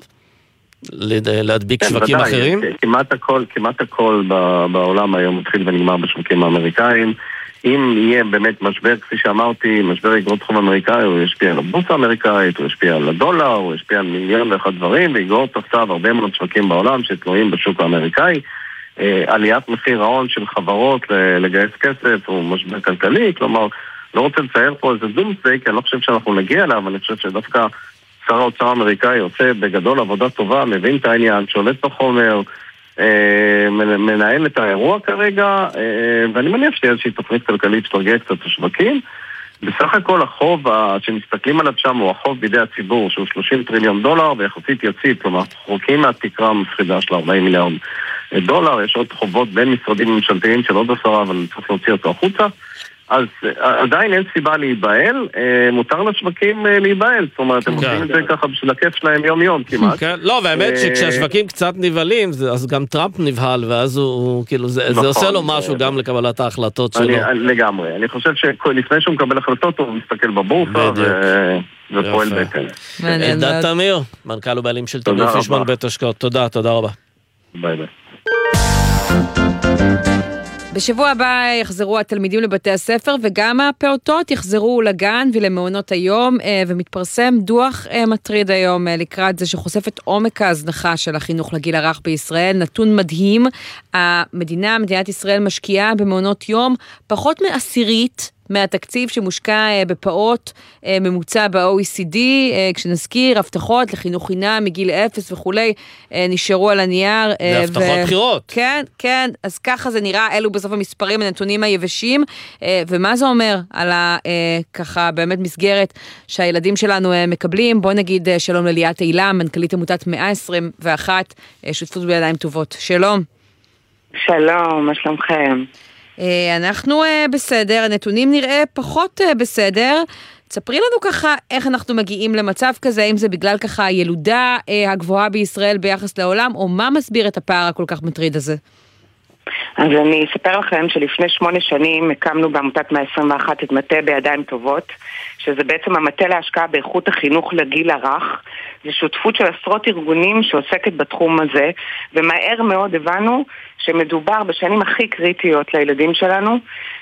להדביק שווקים אחרים? כמעט הכל, כמעט הכל בעולם היום מתחיל ונגמר בשווקים האמריקאים. אם יהיה באמת משבר, כפי שאמרתי, משבר אגרות חוב אמריקאי, הוא ישפיע על הבורסה האמריקאית, הוא ישפיע על הדולר, הוא ישפיע על מיליון ואחד דברים, ויגרור תחתיו הרבה מאוד שווקים בעולם שתלויים בשוק האמריקאי. עליית מחיר ההון של חברות לגייס כסף הוא משבר כלכלי, כלומר, לא רוצה לצייר פה איזה דומסדיי, כי אני לא חושב שאנחנו נגיע אליו, אבל אני חושב שדווקא שר האוצר האמריקאי עושה בגדול עבודה טובה, מבין את העניין, שולט בחומר, מנהל את האירוע כרגע, ואני מניח שתהיה איזושהי תוכנית כלכלית שתרגיע קצת השווקים. בסך הכל החוב שמסתכלים עליו שם הוא החוב בידי הציבור, שהוא שלושים טריליון דולר ויחסית יציב, כלומר חוקים מהתקרה המפחידה של ארבעים מיליארד דולר. יש עוד חובות בין משרדים ממשלתיים של עוד עשרה, אבל צריך להוציא אותו החוצה. אז עדיין אין סיבה להיבהל, מותר לשווקים להיבהל, זאת אומרת, הם עושים את זה ככה בשביל הכיף שלהם יום-יום כמעט. לא, והאמת שכשהשווקים קצת נבהלים, אז גם טראמפ נבהל, ואז הוא, כאילו, זה עושה לו משהו גם לקבלת ההחלטות שלו. לגמרי, אני חושב שלפני שהוא מקבל החלטות, הוא מסתכל בבורסה ופועל בהתאם. אלדד תמיר, מנכ"ל ובעלים של תמיר פישמן בית השקעות, תודה, תודה רבה. ביי ביי. בשבוע הבא יחזרו התלמידים לבתי הספר וגם הפעוטות יחזרו לגן ולמעונות היום, ומתפרסם דוח מטריד היום לקראת זה שחושף את עומק ההזנחה של החינוך לגיל הרך בישראל. נתון מדהים, המדינה, מדינת ישראל משקיעה במעונות יום פחות מעשירית מהתקציב שמושקע בפעות ממוצע ב-או אי סי די, כשנזכיר, הבטחות לחינוך חינם מגיל אפס וכולי, נשארו על הנייר. זה הבטחות בחירות. כן, כן, אז ככה זה נראה, אלו בסוף המספרים, הנתונים היבשים, ומה זה אומר על ה, ככה באמת מסגרת שהילדים שלנו מקבלים. בוא נגיד שלום לליאת אילם, מנכ"לית עמותת מאה עשרים ואחת, שותפות בידיים טובות. שלום. שלום, מה שלומכם? אנחנו בסדר, הנתונים נראה פחות בסדר. תספרי לנו ככה איך אנחנו מגיעים למצב כזה, אם זה בגלל ככה הילודה הגבוהה בישראל ביחס לעולם, או מה מסביר את הפער הכל כך מטריד הזה? אז אני אספר לכם שלפני שמונה שנים הקמנו בעמותת מאה עשרים ואחת את מטה בידיים טובות, שזה בעצם המטה להשקעה באיכות החינוך לגיל הרך. זה שותפות של עשרות ארגונים שעוסקת בתחום הזה, ומהר מאוד הבנו שמדובר בשנים הכי קריטיות לילדים שלנו,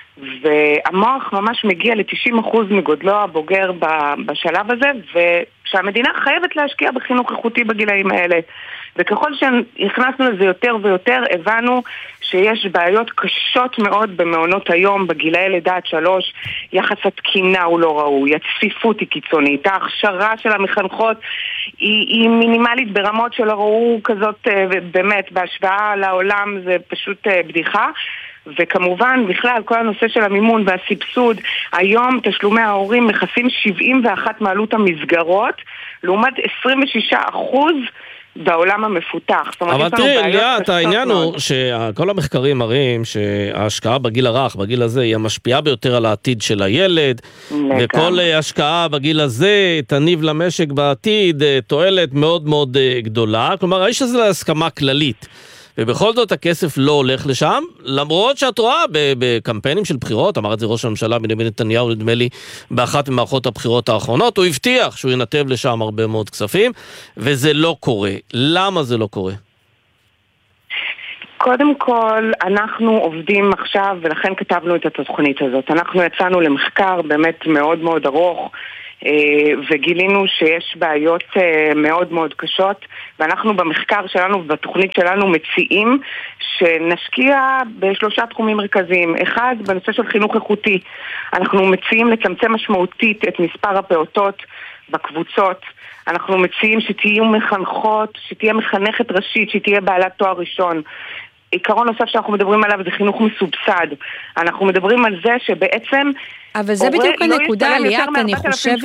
והמוח ממש מגיע ל-תשעים אחוז מגודלו הבוגר בשלב הזה, ושהמדינה חייבת להשקיע בחינוך איכותי בגילאים האלה. וככל שהכנסנו לזה יותר ויותר, הבנו שיש בעיות קשות מאוד במעונות היום, בגילאי לידה עד שלוש, יחס התקינה הוא לא ראוי, הצפיפות היא קיצונית, ההכשרה של המחנכות היא, היא מינימלית ברמות שלא ראו כזאת, באמת, בהשוואה לעולם זה פשוט בדיחה. וכמובן, בכלל, כל הנושא של המימון והסבסוד, היום תשלומי ההורים מכסים שבעים ואחת מעלות המסגרות, לעומת עשרים ושישה אחוז בעולם המפותח. אבל תראי, ליאת, העניין הוא שכל המחקרים מראים שההשקעה בגיל הרך, בגיל הזה, היא המשפיעה ביותר על העתיד של הילד, וכל השקעה בגיל הזה תניב למשק בעתיד תועלת מאוד מאוד גדולה. כלומר, האיש הזה להסכמה כללית. ובכל זאת הכסף לא הולך לשם, למרות שאת רואה בקמפיינים של בחירות, אמר את זה ראש הממשלה בנימין נתניהו, נדמה לי, באחת ממערכות הבחירות האחרונות, הוא הבטיח שהוא ינתב לשם הרבה מאוד כספים, וזה לא קורה. למה זה לא קורה? קודם כל, אנחנו עובדים עכשיו, ולכן כתבנו את התוכנית הזאת. אנחנו יצאנו למחקר באמת מאוד מאוד ארוך, וגילינו שיש בעיות מאוד מאוד קשות, ואנחנו במחקר שלנו ובתוכנית שלנו מציעים שנשקיע בשלושה תחומים מרכזיים. אחד, בנושא של חינוך איכותי. אנחנו מציעים לצמצם משמעותית את מספר הפעוטות בקבוצות. אנחנו מציעים שתהיו מחנכות, שתהיה מחנכת ראשית, שתהיה בעלת תואר ראשון. עיקרון נוסף שאנחנו מדברים עליו זה חינוך מסובסד. אנחנו מדברים על זה שבעצם אבל זה בדיוק הנקודה, ליאת, אני חושבת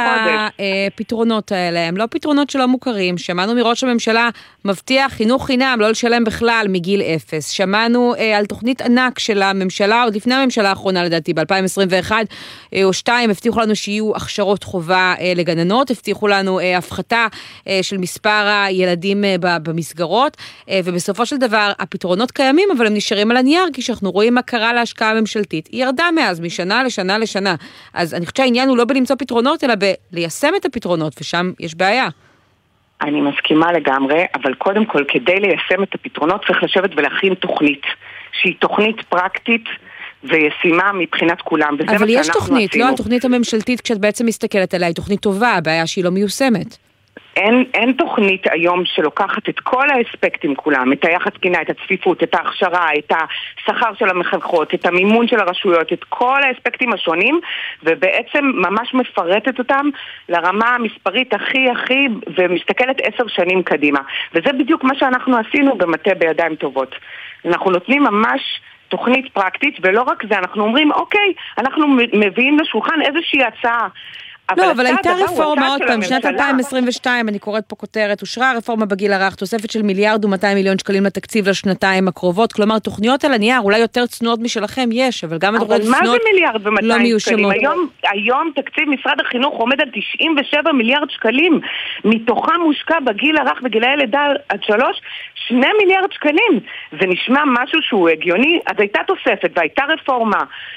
שהפתרונות האלה הם לא פתרונות שלא מוכרים. שמענו מראש הממשלה מבטיח חינוך חינם, לא לשלם בכלל מגיל אפס. שמענו על תוכנית ענק של הממשלה, עוד לפני הממשלה האחרונה לדעתי, ב-אלפיים עשרים ואחת או שתיים, הבטיחו לנו שיהיו הכשרות חובה לגננות, הבטיחו לנו הפחתה של מספר הילדים במסגרות, ובסופו של דבר הפתרונות קיימים, אבל הם נשארים על הנייר, כי שאנחנו רואים מה קרה להשקעה הממשלתית. היא ירדה מאז, משנה לשנה לשנה. אז אני חושבת שהעניין הוא לא בלמצוא פתרונות, אלא בליישם את הפתרונות, ושם יש בעיה. אני מסכימה לגמרי, אבל קודם כל, כדי ליישם את הפתרונות, צריך לשבת ולהכין תוכנית, שהיא תוכנית פרקטית וישימה מבחינת כולם. אבל יש תוכנית, לא? התוכנית הממשלתית, כשאת בעצם מסתכלת עליה, היא תוכנית טובה, הבעיה שהיא לא מיושמת. אין, אין תוכנית היום שלוקחת את כל האספקטים כולם, את היחס תקינה, את הצפיפות, את ההכשרה, את השכר של המחנכות, את המימון של הרשויות, את כל האספקטים השונים, ובעצם ממש מפרטת אותם לרמה המספרית הכי הכי, ומסתכלת עשר שנים קדימה. וזה בדיוק מה שאנחנו עשינו במטה בידיים טובות. אנחנו נותנים ממש תוכנית פרקטית, ולא רק זה, אנחנו אומרים, אוקיי, אנחנו מביאים לשולחן איזושהי הצעה, לא, אבל הייתה רפורמה עוד פעם, בשנת אלפיים עשרים ושתיים, אני קוראת פה כותרת, אושרה רפורמה בגיל הרך, תוספת של מיליארד ומאתיים מיליון שקלים לתקציב לשנתיים הקרובות, כלומר, תוכניות על הנייר, אולי יותר צנועות משלכם יש, אבל גם התוכניות צנועות לא מיושמות. אבל מה זה מיליארד ומאתיים שקלים? היום, היום תקציב משרד החינוך עומד על תשעים ושבעה מיליארד שקלים, מתוכם מושקע בגיל הרך וגילאי לידה עד שלוש, שני מיליארד שקלים. זה נשמע משהו שהוא הגיוני, אז הייתה תוספת והייתה רפורמה.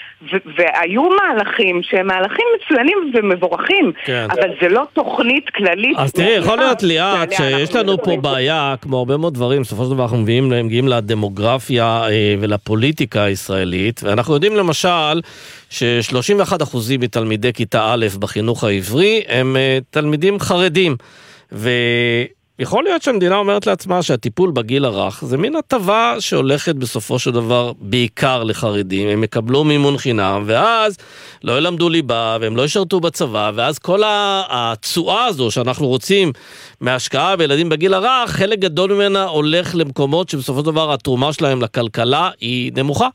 והיו מהלכים שהם מהלכים מצוינים ומבורכים, אבל זה לא תוכנית כללית. אז תראי, יכול להיות ליאת שיש לנו פה בעיה, כמו הרבה מאוד דברים, בסופו של דבר אנחנו מגיעים לדמוגרפיה ולפוליטיקה הישראלית, ואנחנו יודעים למשל ש-שלושים ואחד אחוזים מתלמידי כיתה א' בחינוך העברי הם תלמידים חרדים, ו... יכול להיות שהמדינה אומרת לעצמה שהטיפול בגיל הרך זה מין הטבה שהולכת בסופו של דבר בעיקר לחרדים, הם יקבלו מימון חינם, ואז לא ילמדו ליבה, והם לא ישרתו בצבא, ואז כל התשואה הזו שאנחנו רוצים מהשקעה בילדים בגיל הרך, חלק גדול ממנה הולך למקומות שבסופו של דבר התרומה שלהם לכלכלה היא נמוכה.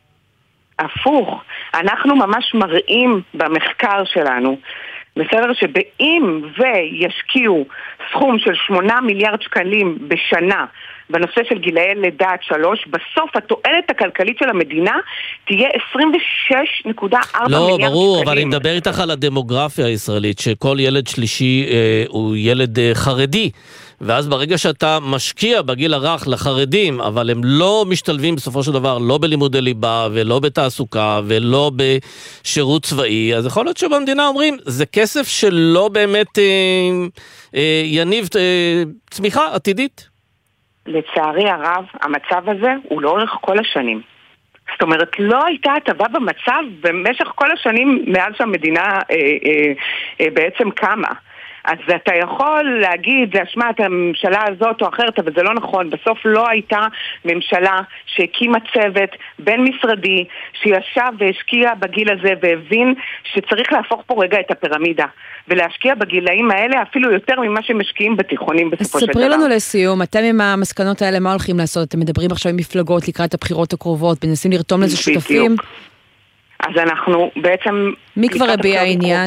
הפוך, אנחנו ממש מראים במחקר שלנו, בסדר שבאם וישקיעו סכום של שמונה מיליארד שקלים בשנה בנושא של גילאי לידה עד שלוש, בסוף התועלת הכלכלית של המדינה תהיה עשרים ושש נקודה ארבע לא, מיליארד ברור, שקלים. אבל אני מדבר איתך על הדמוגרפיה הישראלית, שכל ילד שלישי אה, הוא ילד אה, חרדי, ואז ברגע שאתה משקיע בגיל הרך לחרדים, אבל הם לא משתלבים בסופו של דבר, לא בלימודי ליבה, ולא בתעסוקה, ולא בשירות צבאי, אז יכול להיות שבמדינה אומרים, זה כסף שלא באמת אה, אה, יניב אה, צמיחה עתידית. לצערי הרב, המצב הזה הוא לאורך כל השנים. זאת אומרת, לא הייתה הטבה במצב במשך כל השנים מאז שהמדינה אה, אה, אה, בעצם קמה. אז אתה יכול להגיד, זה אשמת הממשלה הזאת או אחרת, אבל זה לא נכון. בסוף לא הייתה ממשלה שהקימה צוות בין משרדי, שישב והשקיע בגיל הזה והבין שצריך להפוך פה רגע את הפירמידה, ולהשקיע בגילאים האלה אפילו יותר ממה שמשקיעים בתיכונים בסופו של דבר. ספרי לנו לסיום, אתם עם המסקנות האלה, מה הולכים לעשות? אתם מדברים עכשיו עם מפלגות לקראת הבחירות הקרובות, מנסים לרתום לזה שותפים? אז אנחנו בעצם... מי כבר הביע העניין?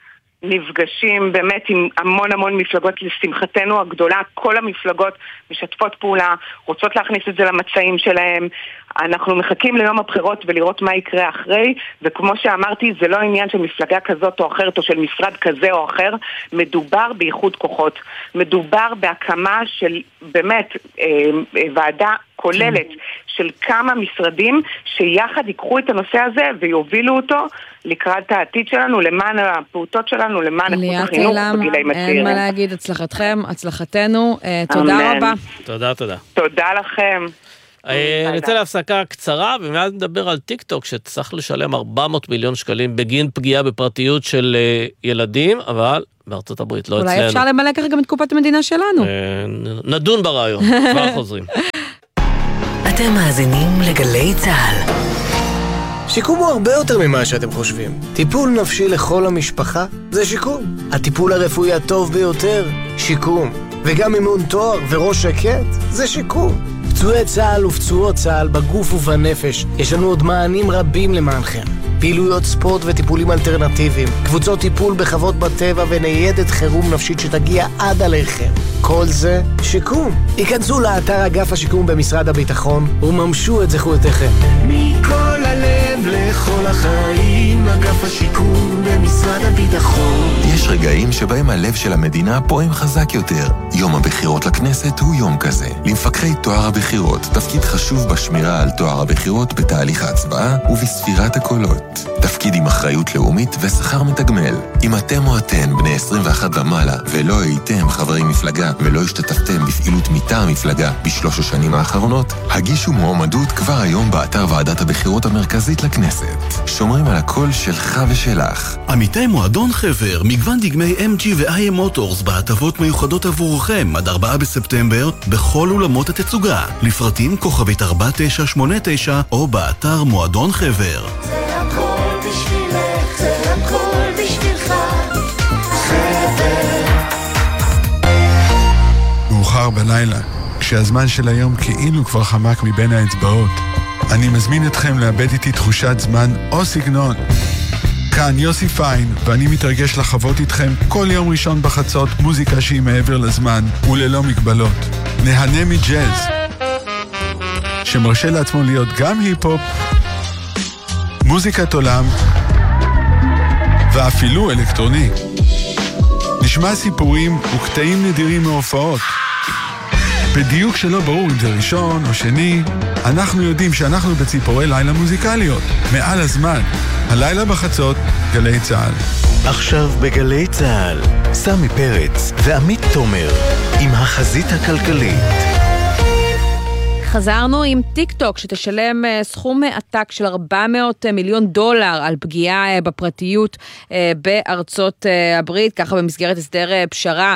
נפגשים באמת עם המון המון מפלגות, לשמחתנו הגדולה, כל המפלגות משתפות פעולה, רוצות להכניס את זה למצעים שלהם. אנחנו מחכים ליום הבחירות ולראות מה יקרה אחרי, וכמו שאמרתי, זה לא עניין של מפלגה כזאת או אחרת או של משרד כזה או אחר, מדובר באיחוד כוחות, מדובר בהקמה של באמת אה, אה, ועדה כוללת של כמה משרדים שיחד ייקחו את הנושא הזה ויובילו אותו לקראת העתיד שלנו, למען הפעוטות שלנו, למען איכות החינוך בגילאים הצעירים. אין מה להגיד, הצלחתכם, הצלחתנו, תודה רבה. תודה, תודה. תודה לכם. נצא להפסקה קצרה, ומיד נדבר על טיק טוק שצריך לשלם ארבע מאות מיליון שקלים בגין פגיעה בפרטיות של ילדים, אבל בארצות הברית לא אצלנו. אולי אפשר למלא ככה גם את קופת המדינה שלנו. נדון ברעיון, כבר חוזרים. אתם מאזינים לגלי צהל. שיקום הוא הרבה יותר ממה שאתם חושבים. טיפול נפשי לכל המשפחה זה שיקום. הטיפול הרפואי הטוב ביותר, שיקום. וגם אימון תואר וראש שקט זה שיקום. פצועי צהל ופצועות צהל בגוף ובנפש, יש לנו עוד מענים רבים למענכם. פעילויות ספורט וטיפולים אלטרנטיביים, קבוצות טיפול בחוות בטבע וניידת חירום נפשית שתגיע עד עליכם. כל זה שיקום. היכנסו לאתר אגף השיקום במשרד הביטחון וממשו את זכויותיכם. מכל הלב לכל החיים, אגף השיקום במשרד הביטחון. יש רגעים שבהם הלב של המדינה פועם חזק יותר. יום הבחירות לכנסת הוא יום כזה. למפקחי תואר הבחירות תפקיד חשוב בשמירה על תואר הבחירות בתהליך ההצבעה ובספירת הקולות. תפקיד עם אחריות לאומית ושכר מתגמל. אם אתם או אתן בני עשרים ואחת ומעלה ולא הייתם חברי מפלגה ולא השתתפתם בפעילות מטעם המפלגה בשלוש השנים האחרונות, הגישו מועמדות כבר היום באתר ועדת הבחירות המרכזית לכנסת. שומרים על הקול שלך ושלך. עמיתי מועדון חבר, מגוון דגמי אם ג'י ו-איי אם Motors בהטבות מיוחדות עבורכם עד ארבעה בספטמבר בכל אולמות התצוגה. לפרטים כוכבית ארבע תשע שמונה תשע או באתר מועדון חבר. זה הכל בשבילך, זה הכל בשבילך, חבר. מאוחר בלילה, כשהזמן של היום כאילו כבר חמק מבין האצבעות, אני מזמין אתכם לאבד איתי תחושת זמן או סגנון. כאן יוסי פיין, ואני מתרגש לחוות איתכם כל יום ראשון בחצות מוזיקה שהיא מעבר לזמן וללא מגבלות. נהנה מג'אז, שמרשה לעצמו להיות גם היפ-הופ, מוזיקת עולם ואפילו אלקטרוני. נשמע סיפורים וקטעים נדירים מהופעות. בדיוק שלא ברור אם זה ראשון או שני, אנחנו יודעים שאנחנו בציפורי לילה מוזיקליות. מעל הזמן, הלילה בחצות, גלי צהל. עכשיו בגלי צהל, סמי פרץ ועמית תומר עם החזית הכלכלית. וחזרנו עם טיק טוק שתשלם סכום עתק של ארבע מאות מיליון דולר על פגיעה בפרטיות בארצות הברית, ככה במסגרת הסדר פשרה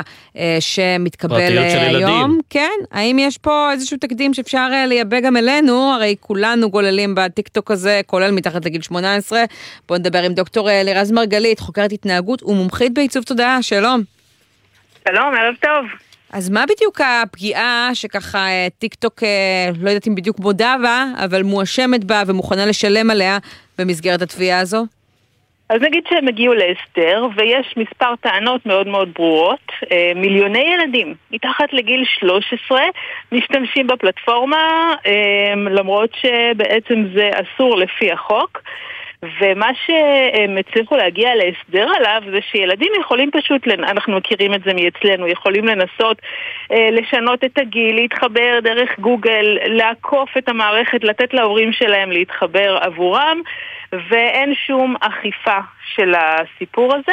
שמתקבל היום. כן, האם יש פה איזשהו תקדים שאפשר לייבא גם אלינו? הרי כולנו גוללים בטיק טוק הזה, כולל מתחת לגיל שמונה עשרה. בואו נדבר עם דוקטור לירז מרגלית, חוקרת התנהגות ומומחית בעיצוב תודעה. שלום. שלום, ערב טוב. אז מה בדיוק הפגיעה שככה טיק טוק, לא יודעת אם בדיוק מודה בה, אבל מואשמת בה ומוכנה לשלם עליה במסגרת התביעה הזו? אז נגיד שהם הגיעו להסדר, ויש מספר טענות מאוד מאוד ברורות. מיליוני ילדים מתחת לגיל שלוש עשרה משתמשים בפלטפורמה, למרות שבעצם זה אסור לפי החוק. ומה שהם הצליחו להגיע להסדר עליו זה שילדים יכולים פשוט, אנחנו מכירים את זה מאצלנו, יכולים לנסות אה, לשנות את הגיל, להתחבר דרך גוגל, לעקוף את המערכת, לתת להורים שלהם להתחבר עבורם, ואין שום אכיפה של הסיפור הזה.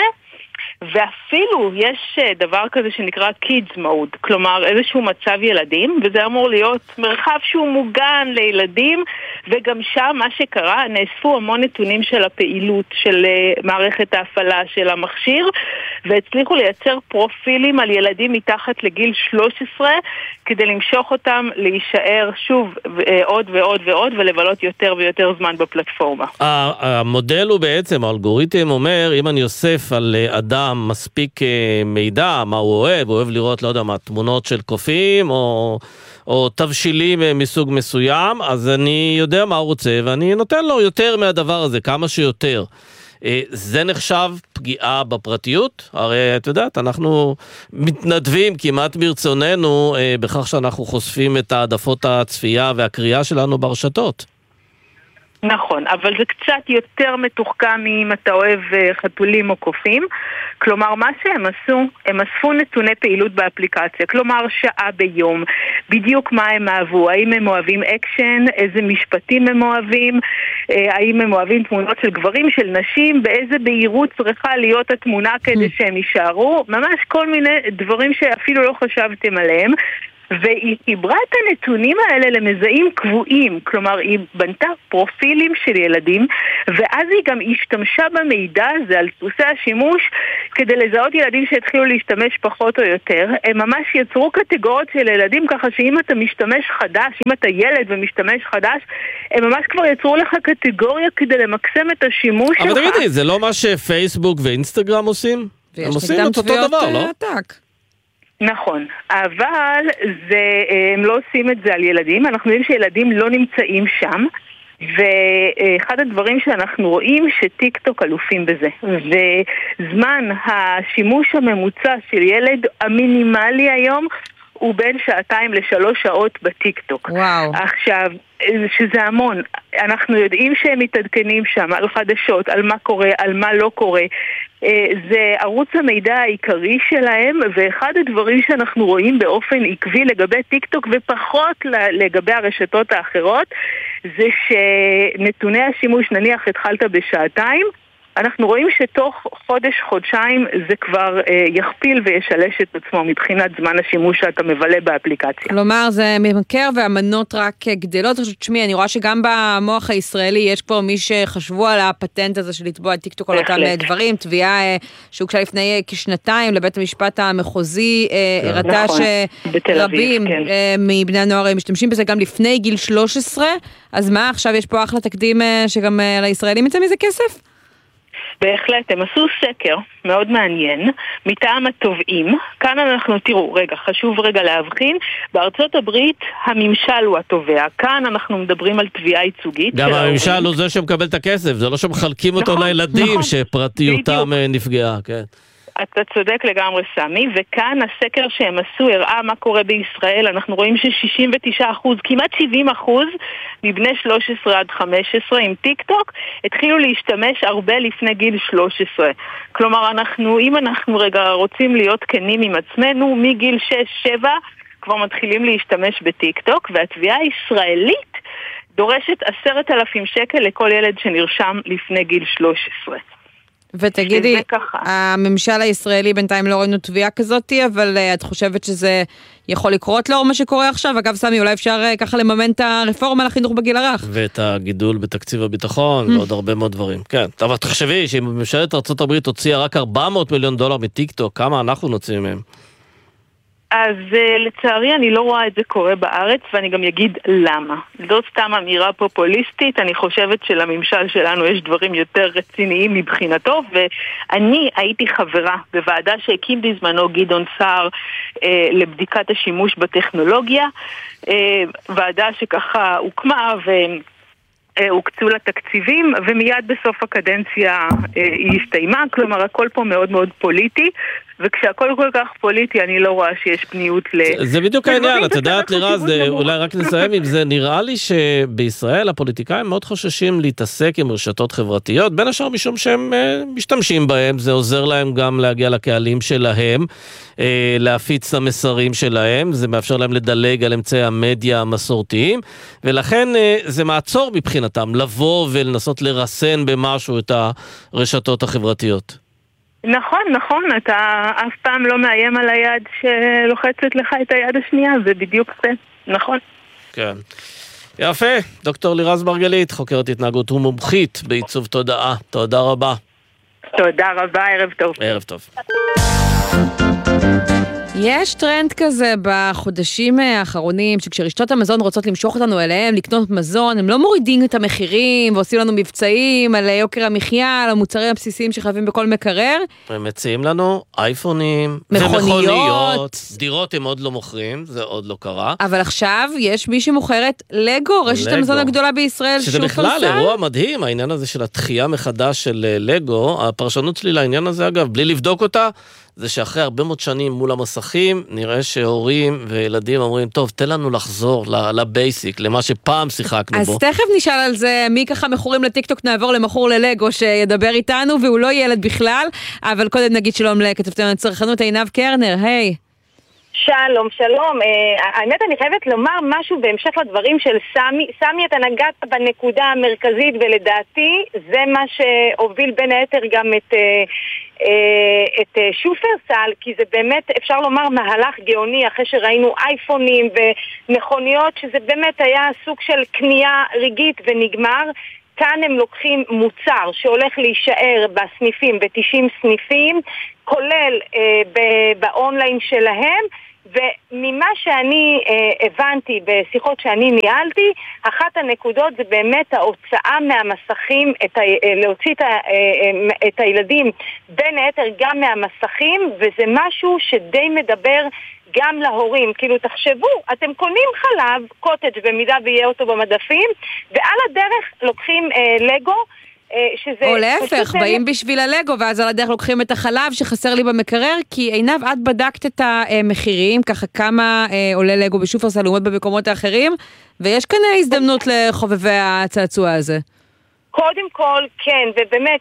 ואפילו יש דבר כזה שנקרא kids mode, כלומר איזשהו מצב ילדים, וזה אמור להיות מרחב שהוא מוגן לילדים, וגם שם מה שקרה, נאספו המון נתונים של הפעילות של מערכת ההפעלה של המכשיר, והצליחו לייצר פרופילים על ילדים מתחת לגיל שלוש עשרה, כדי למשוך אותם להישאר שוב עוד ועוד ועוד, ולבלות יותר ויותר זמן בפלטפורמה. המודל הוא בעצם, האלגוריתם אומר, אם אני אוסף על אדם מספיק מידע, מה הוא אוהב, הוא אוהב לראות, לא יודע מה, תמונות של קופים, או, או תבשילים מסוג מסוים, אז אני יודע מה הוא רוצה, ואני נותן לו יותר מהדבר הזה, כמה שיותר. זה נחשב פגיעה בפרטיות? הרי את יודעת, אנחנו מתנדבים כמעט ברצוננו בכך שאנחנו חושפים את העדפות הצפייה והקריאה שלנו ברשתות. נכון, אבל זה קצת יותר מתוחכם אם אתה אוהב חתולים או קופים. כלומר, מה שהם עשו, הם אספו נתוני פעילות באפליקציה, כלומר שעה ביום, בדיוק מה הם אהבו, האם הם אוהבים אקשן, איזה משפטים הם אוהבים, האם הם אוהבים תמונות של גברים, של נשים, באיזה בהירות צריכה להיות התמונה כדי שהם יישארו, ממש כל מיני דברים שאפילו לא חשבתם עליהם. והיא חיברה את הנתונים האלה למזהים קבועים, כלומר היא בנתה פרופילים של ילדים, ואז היא גם השתמשה במידע הזה על דפוסי השימוש כדי לזהות ילדים שהתחילו להשתמש פחות או יותר. הם ממש יצרו קטגוריות של ילדים, ככה שאם אתה משתמש חדש, אם אתה ילד ומשתמש חדש, הם ממש כבר יצרו לך קטגוריה כדי למקסם את השימוש שלך. אבל תגידי, זה לא מה שפייסבוק ואינסטגרם עושים? הם עושים את אותו דבר, לא? נכון, אבל זה, הם לא עושים את זה על ילדים, אנחנו יודעים שילדים לא נמצאים שם, ואחד הדברים שאנחנו רואים שטיק טוק אלופים בזה, וזמן השימוש הממוצע של ילד המינימלי היום הוא בין שעתיים לשלוש שעות בטיק טוק. וואו. עכשיו, שזה המון, אנחנו יודעים שהם מתעדכנים שם על חדשות, על מה קורה, על מה לא קורה. זה ערוץ המידע העיקרי שלהם, ואחד הדברים שאנחנו רואים באופן עקבי לגבי טיק טוק ופחות לגבי הרשתות האחרות, זה שנתוני השימוש, נניח התחלת בשעתיים, אנחנו רואים שתוך חודש, חודשיים זה כבר אה, יכפיל וישלש את עצמו מבחינת זמן השימוש שאתה מבלה באפליקציה. כלומר, זה ממכר והמנות רק גדלות. תשמעי, אני רואה שגם במוח הישראלי יש פה מי שחשבו על הפטנט הזה של לתבוע את טיק טוק על אותם דברים, תביעה אה, שהוגשה לפני כשנתיים לבית המשפט המחוזי, אה, הראתה נכון, שרבים כן. אה, מבני הנוער משתמשים בזה גם לפני גיל שלוש עשרה, אז מה, עכשיו יש פה אחלה תקדים אה, שגם אה, לישראלים יצא מזה כסף? בהחלט, הם עשו סקר מאוד מעניין מטעם התובעים. כאן אנחנו, תראו, רגע, חשוב רגע להבחין, בארצות הברית הממשל הוא התובע, כאן אנחנו מדברים על תביעה ייצוגית. גם הממשל ההורים. הוא זה שמקבל את הכסף, זה לא שמחלקים אותו נכון, לילדים נכון, שפרטיותם בדיוק. נפגעה, כן. אתה צודק לגמרי סמי, וכאן הסקר שהם עשו הראה מה קורה בישראל. אנחנו רואים ש-שישים ותשעה אחוז, כמעט שבעים אחוז מבני שלוש עשרה עד חמש עשרה עם טיק טוק התחילו להשתמש הרבה לפני גיל שלוש עשרה. כלומר, אנחנו, אם אנחנו רגע רוצים להיות כנים עם עצמנו, מגיל שש שבע כבר מתחילים להשתמש בטיק טוק, והתביעה הישראלית דורשת עשרת אלפים שקל לכל ילד שנרשם לפני גיל שלוש עשרה. ותגידי, הממשל הישראלי בינתיים לא ראינו תביעה כזאת, אבל את חושבת שזה יכול לקרות לאור מה שקורה עכשיו? אגב, סמי, אולי אפשר ככה לממן את הרפורמה לחינוך בגיל הרך. ואת הגידול בתקציב הביטחון, ועוד הרבה מאוד דברים. כן, אבל תחשבי שאם ממשלת ארצות הברית הוציאה רק ארבע מאות מיליון דולר מטיקטוק, כמה אנחנו נוצאים מהם? אז לצערי אני לא רואה את זה קורה בארץ, ואני גם אגיד למה. זו סתם אמירה פופוליסטית, אני חושבת שלממשל שלנו יש דברים יותר רציניים מבחינתו, ואני הייתי חברה בוועדה שהקים בזמנו גדעון סער אה, לבדיקת השימוש בטכנולוגיה, אה, ועדה שככה הוקמה ו... הוקצו לה תקציבים, ומיד בסוף הקדנציה היא הסתיימה, כלומר הכל פה מאוד מאוד פוליטי, וכשהכל כל כך פוליטי אני לא רואה שיש פניות ל... זה בדיוק העניין, את יודעת לירז, אולי רק נסיים עם זה, נראה לי שבישראל הפוליטיקאים מאוד חוששים להתעסק עם רשתות חברתיות, בין השאר משום שהם משתמשים בהם, זה עוזר להם גם להגיע לקהלים שלהם, להפיץ את המסרים שלהם, זה מאפשר להם לדלג על אמצעי המדיה המסורתיים, ולכן זה מעצור מבחינתם, לבוא ולנסות לרסן במשהו את הרשתות החברתיות. נכון, נכון, אתה אף פעם לא מאיים על היד שלוחצת לך את היד השנייה, זה בדיוק זה, נכון. כן. יפה, דוקטור לירז מרגלית, חוקרת התנהגות ומומחית בעיצוב תודעה. תודה רבה. תודה רבה, ערב טוב. ערב טוב. יש טרנד כזה בחודשים האחרונים, שכשרשתות המזון רוצות למשוך אותנו אליהם, לקנות מזון, הם לא מורידים את המחירים, ועושים לנו מבצעים על יוקר המחיה, על המוצרים הבסיסיים שחייבים בכל מקרר. הם מציעים לנו אייפונים, מכוניות. ומכוניות, דירות הם עוד לא מוכרים, זה עוד לא קרה. אבל עכשיו יש מי שמוכרת לגו, רשת לגו. המזון הגדולה בישראל, שזה בכלל אירוע מדהים, העניין הזה של התחייה מחדש של לגו, הפרשנות שלי לעניין הזה אגב, בלי לבדוק אותה, זה שאחרי הרבה מאוד שנים מול המסכים, נראה שהורים וילדים אומרים, טוב, תן לנו לחזור לבייסיק, למה שפעם שיחקנו אז בו. אז תכף נשאל על זה, מי ככה מכורים לטיקטוק, נעבור למכור ללגו שידבר איתנו, והוא לא ילד בכלל, אבל קודם נגיד שלום לכתבתנו הצרכנות, עינב קרנר, היי. שלום, שלום. האמת, אני חייבת לומר משהו בהמשך לדברים של סמי. סמי, אתה נגעת בנקודה המרכזית, ולדעתי זה מה שהוביל בין היתר גם את, את שופרסל, כי זה באמת, אפשר לומר, מהלך גאוני, אחרי שראינו אייפונים ומכוניות, שזה באמת היה סוג של קנייה רגעית ונגמר. כאן הם לוקחים מוצר שהולך להישאר בסניפים, ב-תשעים סניפים, כולל אה, באונליין שלהם, וממה שאני אה, הבנתי בשיחות שאני ניהלתי, אחת הנקודות זה באמת ההוצאה מהמסכים, את ה, אה, להוציא את, ה, אה, את הילדים בין היתר גם מהמסכים, וזה משהו שדי מדבר גם להורים. כאילו תחשבו, אתם קונים חלב, קוטג' במידה ויהיה אותו במדפים, ועל הדרך לוקחים אה, לגו, שזה או להפך, באים בשביל הלגו, ואז על הדרך לוקחים את החלב שחסר לי במקרר, כי עינב, את בדקת את המחירים, ככה כמה עולה לגו בשופרסל לעומת במקומות האחרים, ויש כאן הזדמנות לחובבי הצעצוע הזה. קודם כל, כן, ובאמת,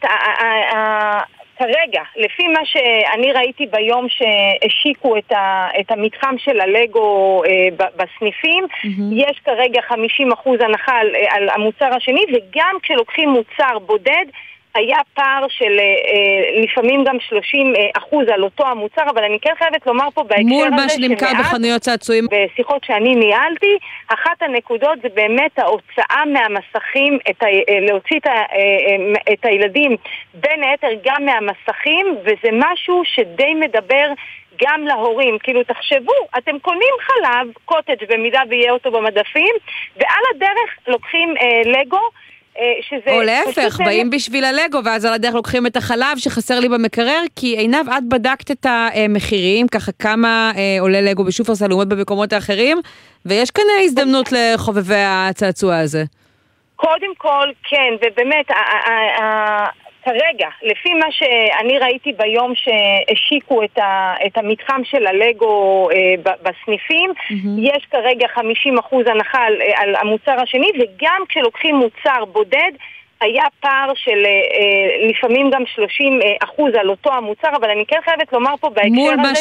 כרגע, לפי מה שאני ראיתי ביום שהשיקו את, ה, את המתחם של הלגו אה, בסניפים, mm-hmm. יש כרגע חמישים אחוז הנחה על, על המוצר השני, וגם כשלוקחים מוצר בודד, היה פער של אה, לפעמים גם שלושים אחוז על אותו המוצר, אבל אני כן חייבת לומר פה בהקשר מול הזה, מה שנמכר בחנויות צעצועים. בשיחות שאני ניהלתי, אחת הנקודות זה באמת ההוצאה מהמסכים, את ה, להוציא את, ה, את הילדים בין היתר גם מהמסכים, וזה משהו שדי מדבר גם להורים. כאילו תחשבו, אתם קונים חלב, קוטג' במידה ויהיה אותו במדפים, ועל הדרך לוקחים אה, לגו, שזה או להפך, באים בשביל הלגו, ואז על הדרך לוקחים את החלב שחסר לי במקרר, כי עינב, את בדקת את המחירים, ככה כמה עולה לגו בשופרסל לעומת במקומות האחרים, ויש כאן הזדמנות לחובבי הצעצוע הזה. קודם כל, כן, ובאמת, כרגע, לפי מה שאני ראיתי ביום שהשיקו את, ה, את המתחם של הלגו אה, בסניפים, mm-hmm. יש כרגע חמישים אחוז הנחה על, על המוצר השני, וגם כשלוקחים מוצר בודד, היה פער של אה, לפעמים גם שלושים אחוז על אותו המוצר, אבל אני כן חייבת לומר פה בהקשר הזה, מול מה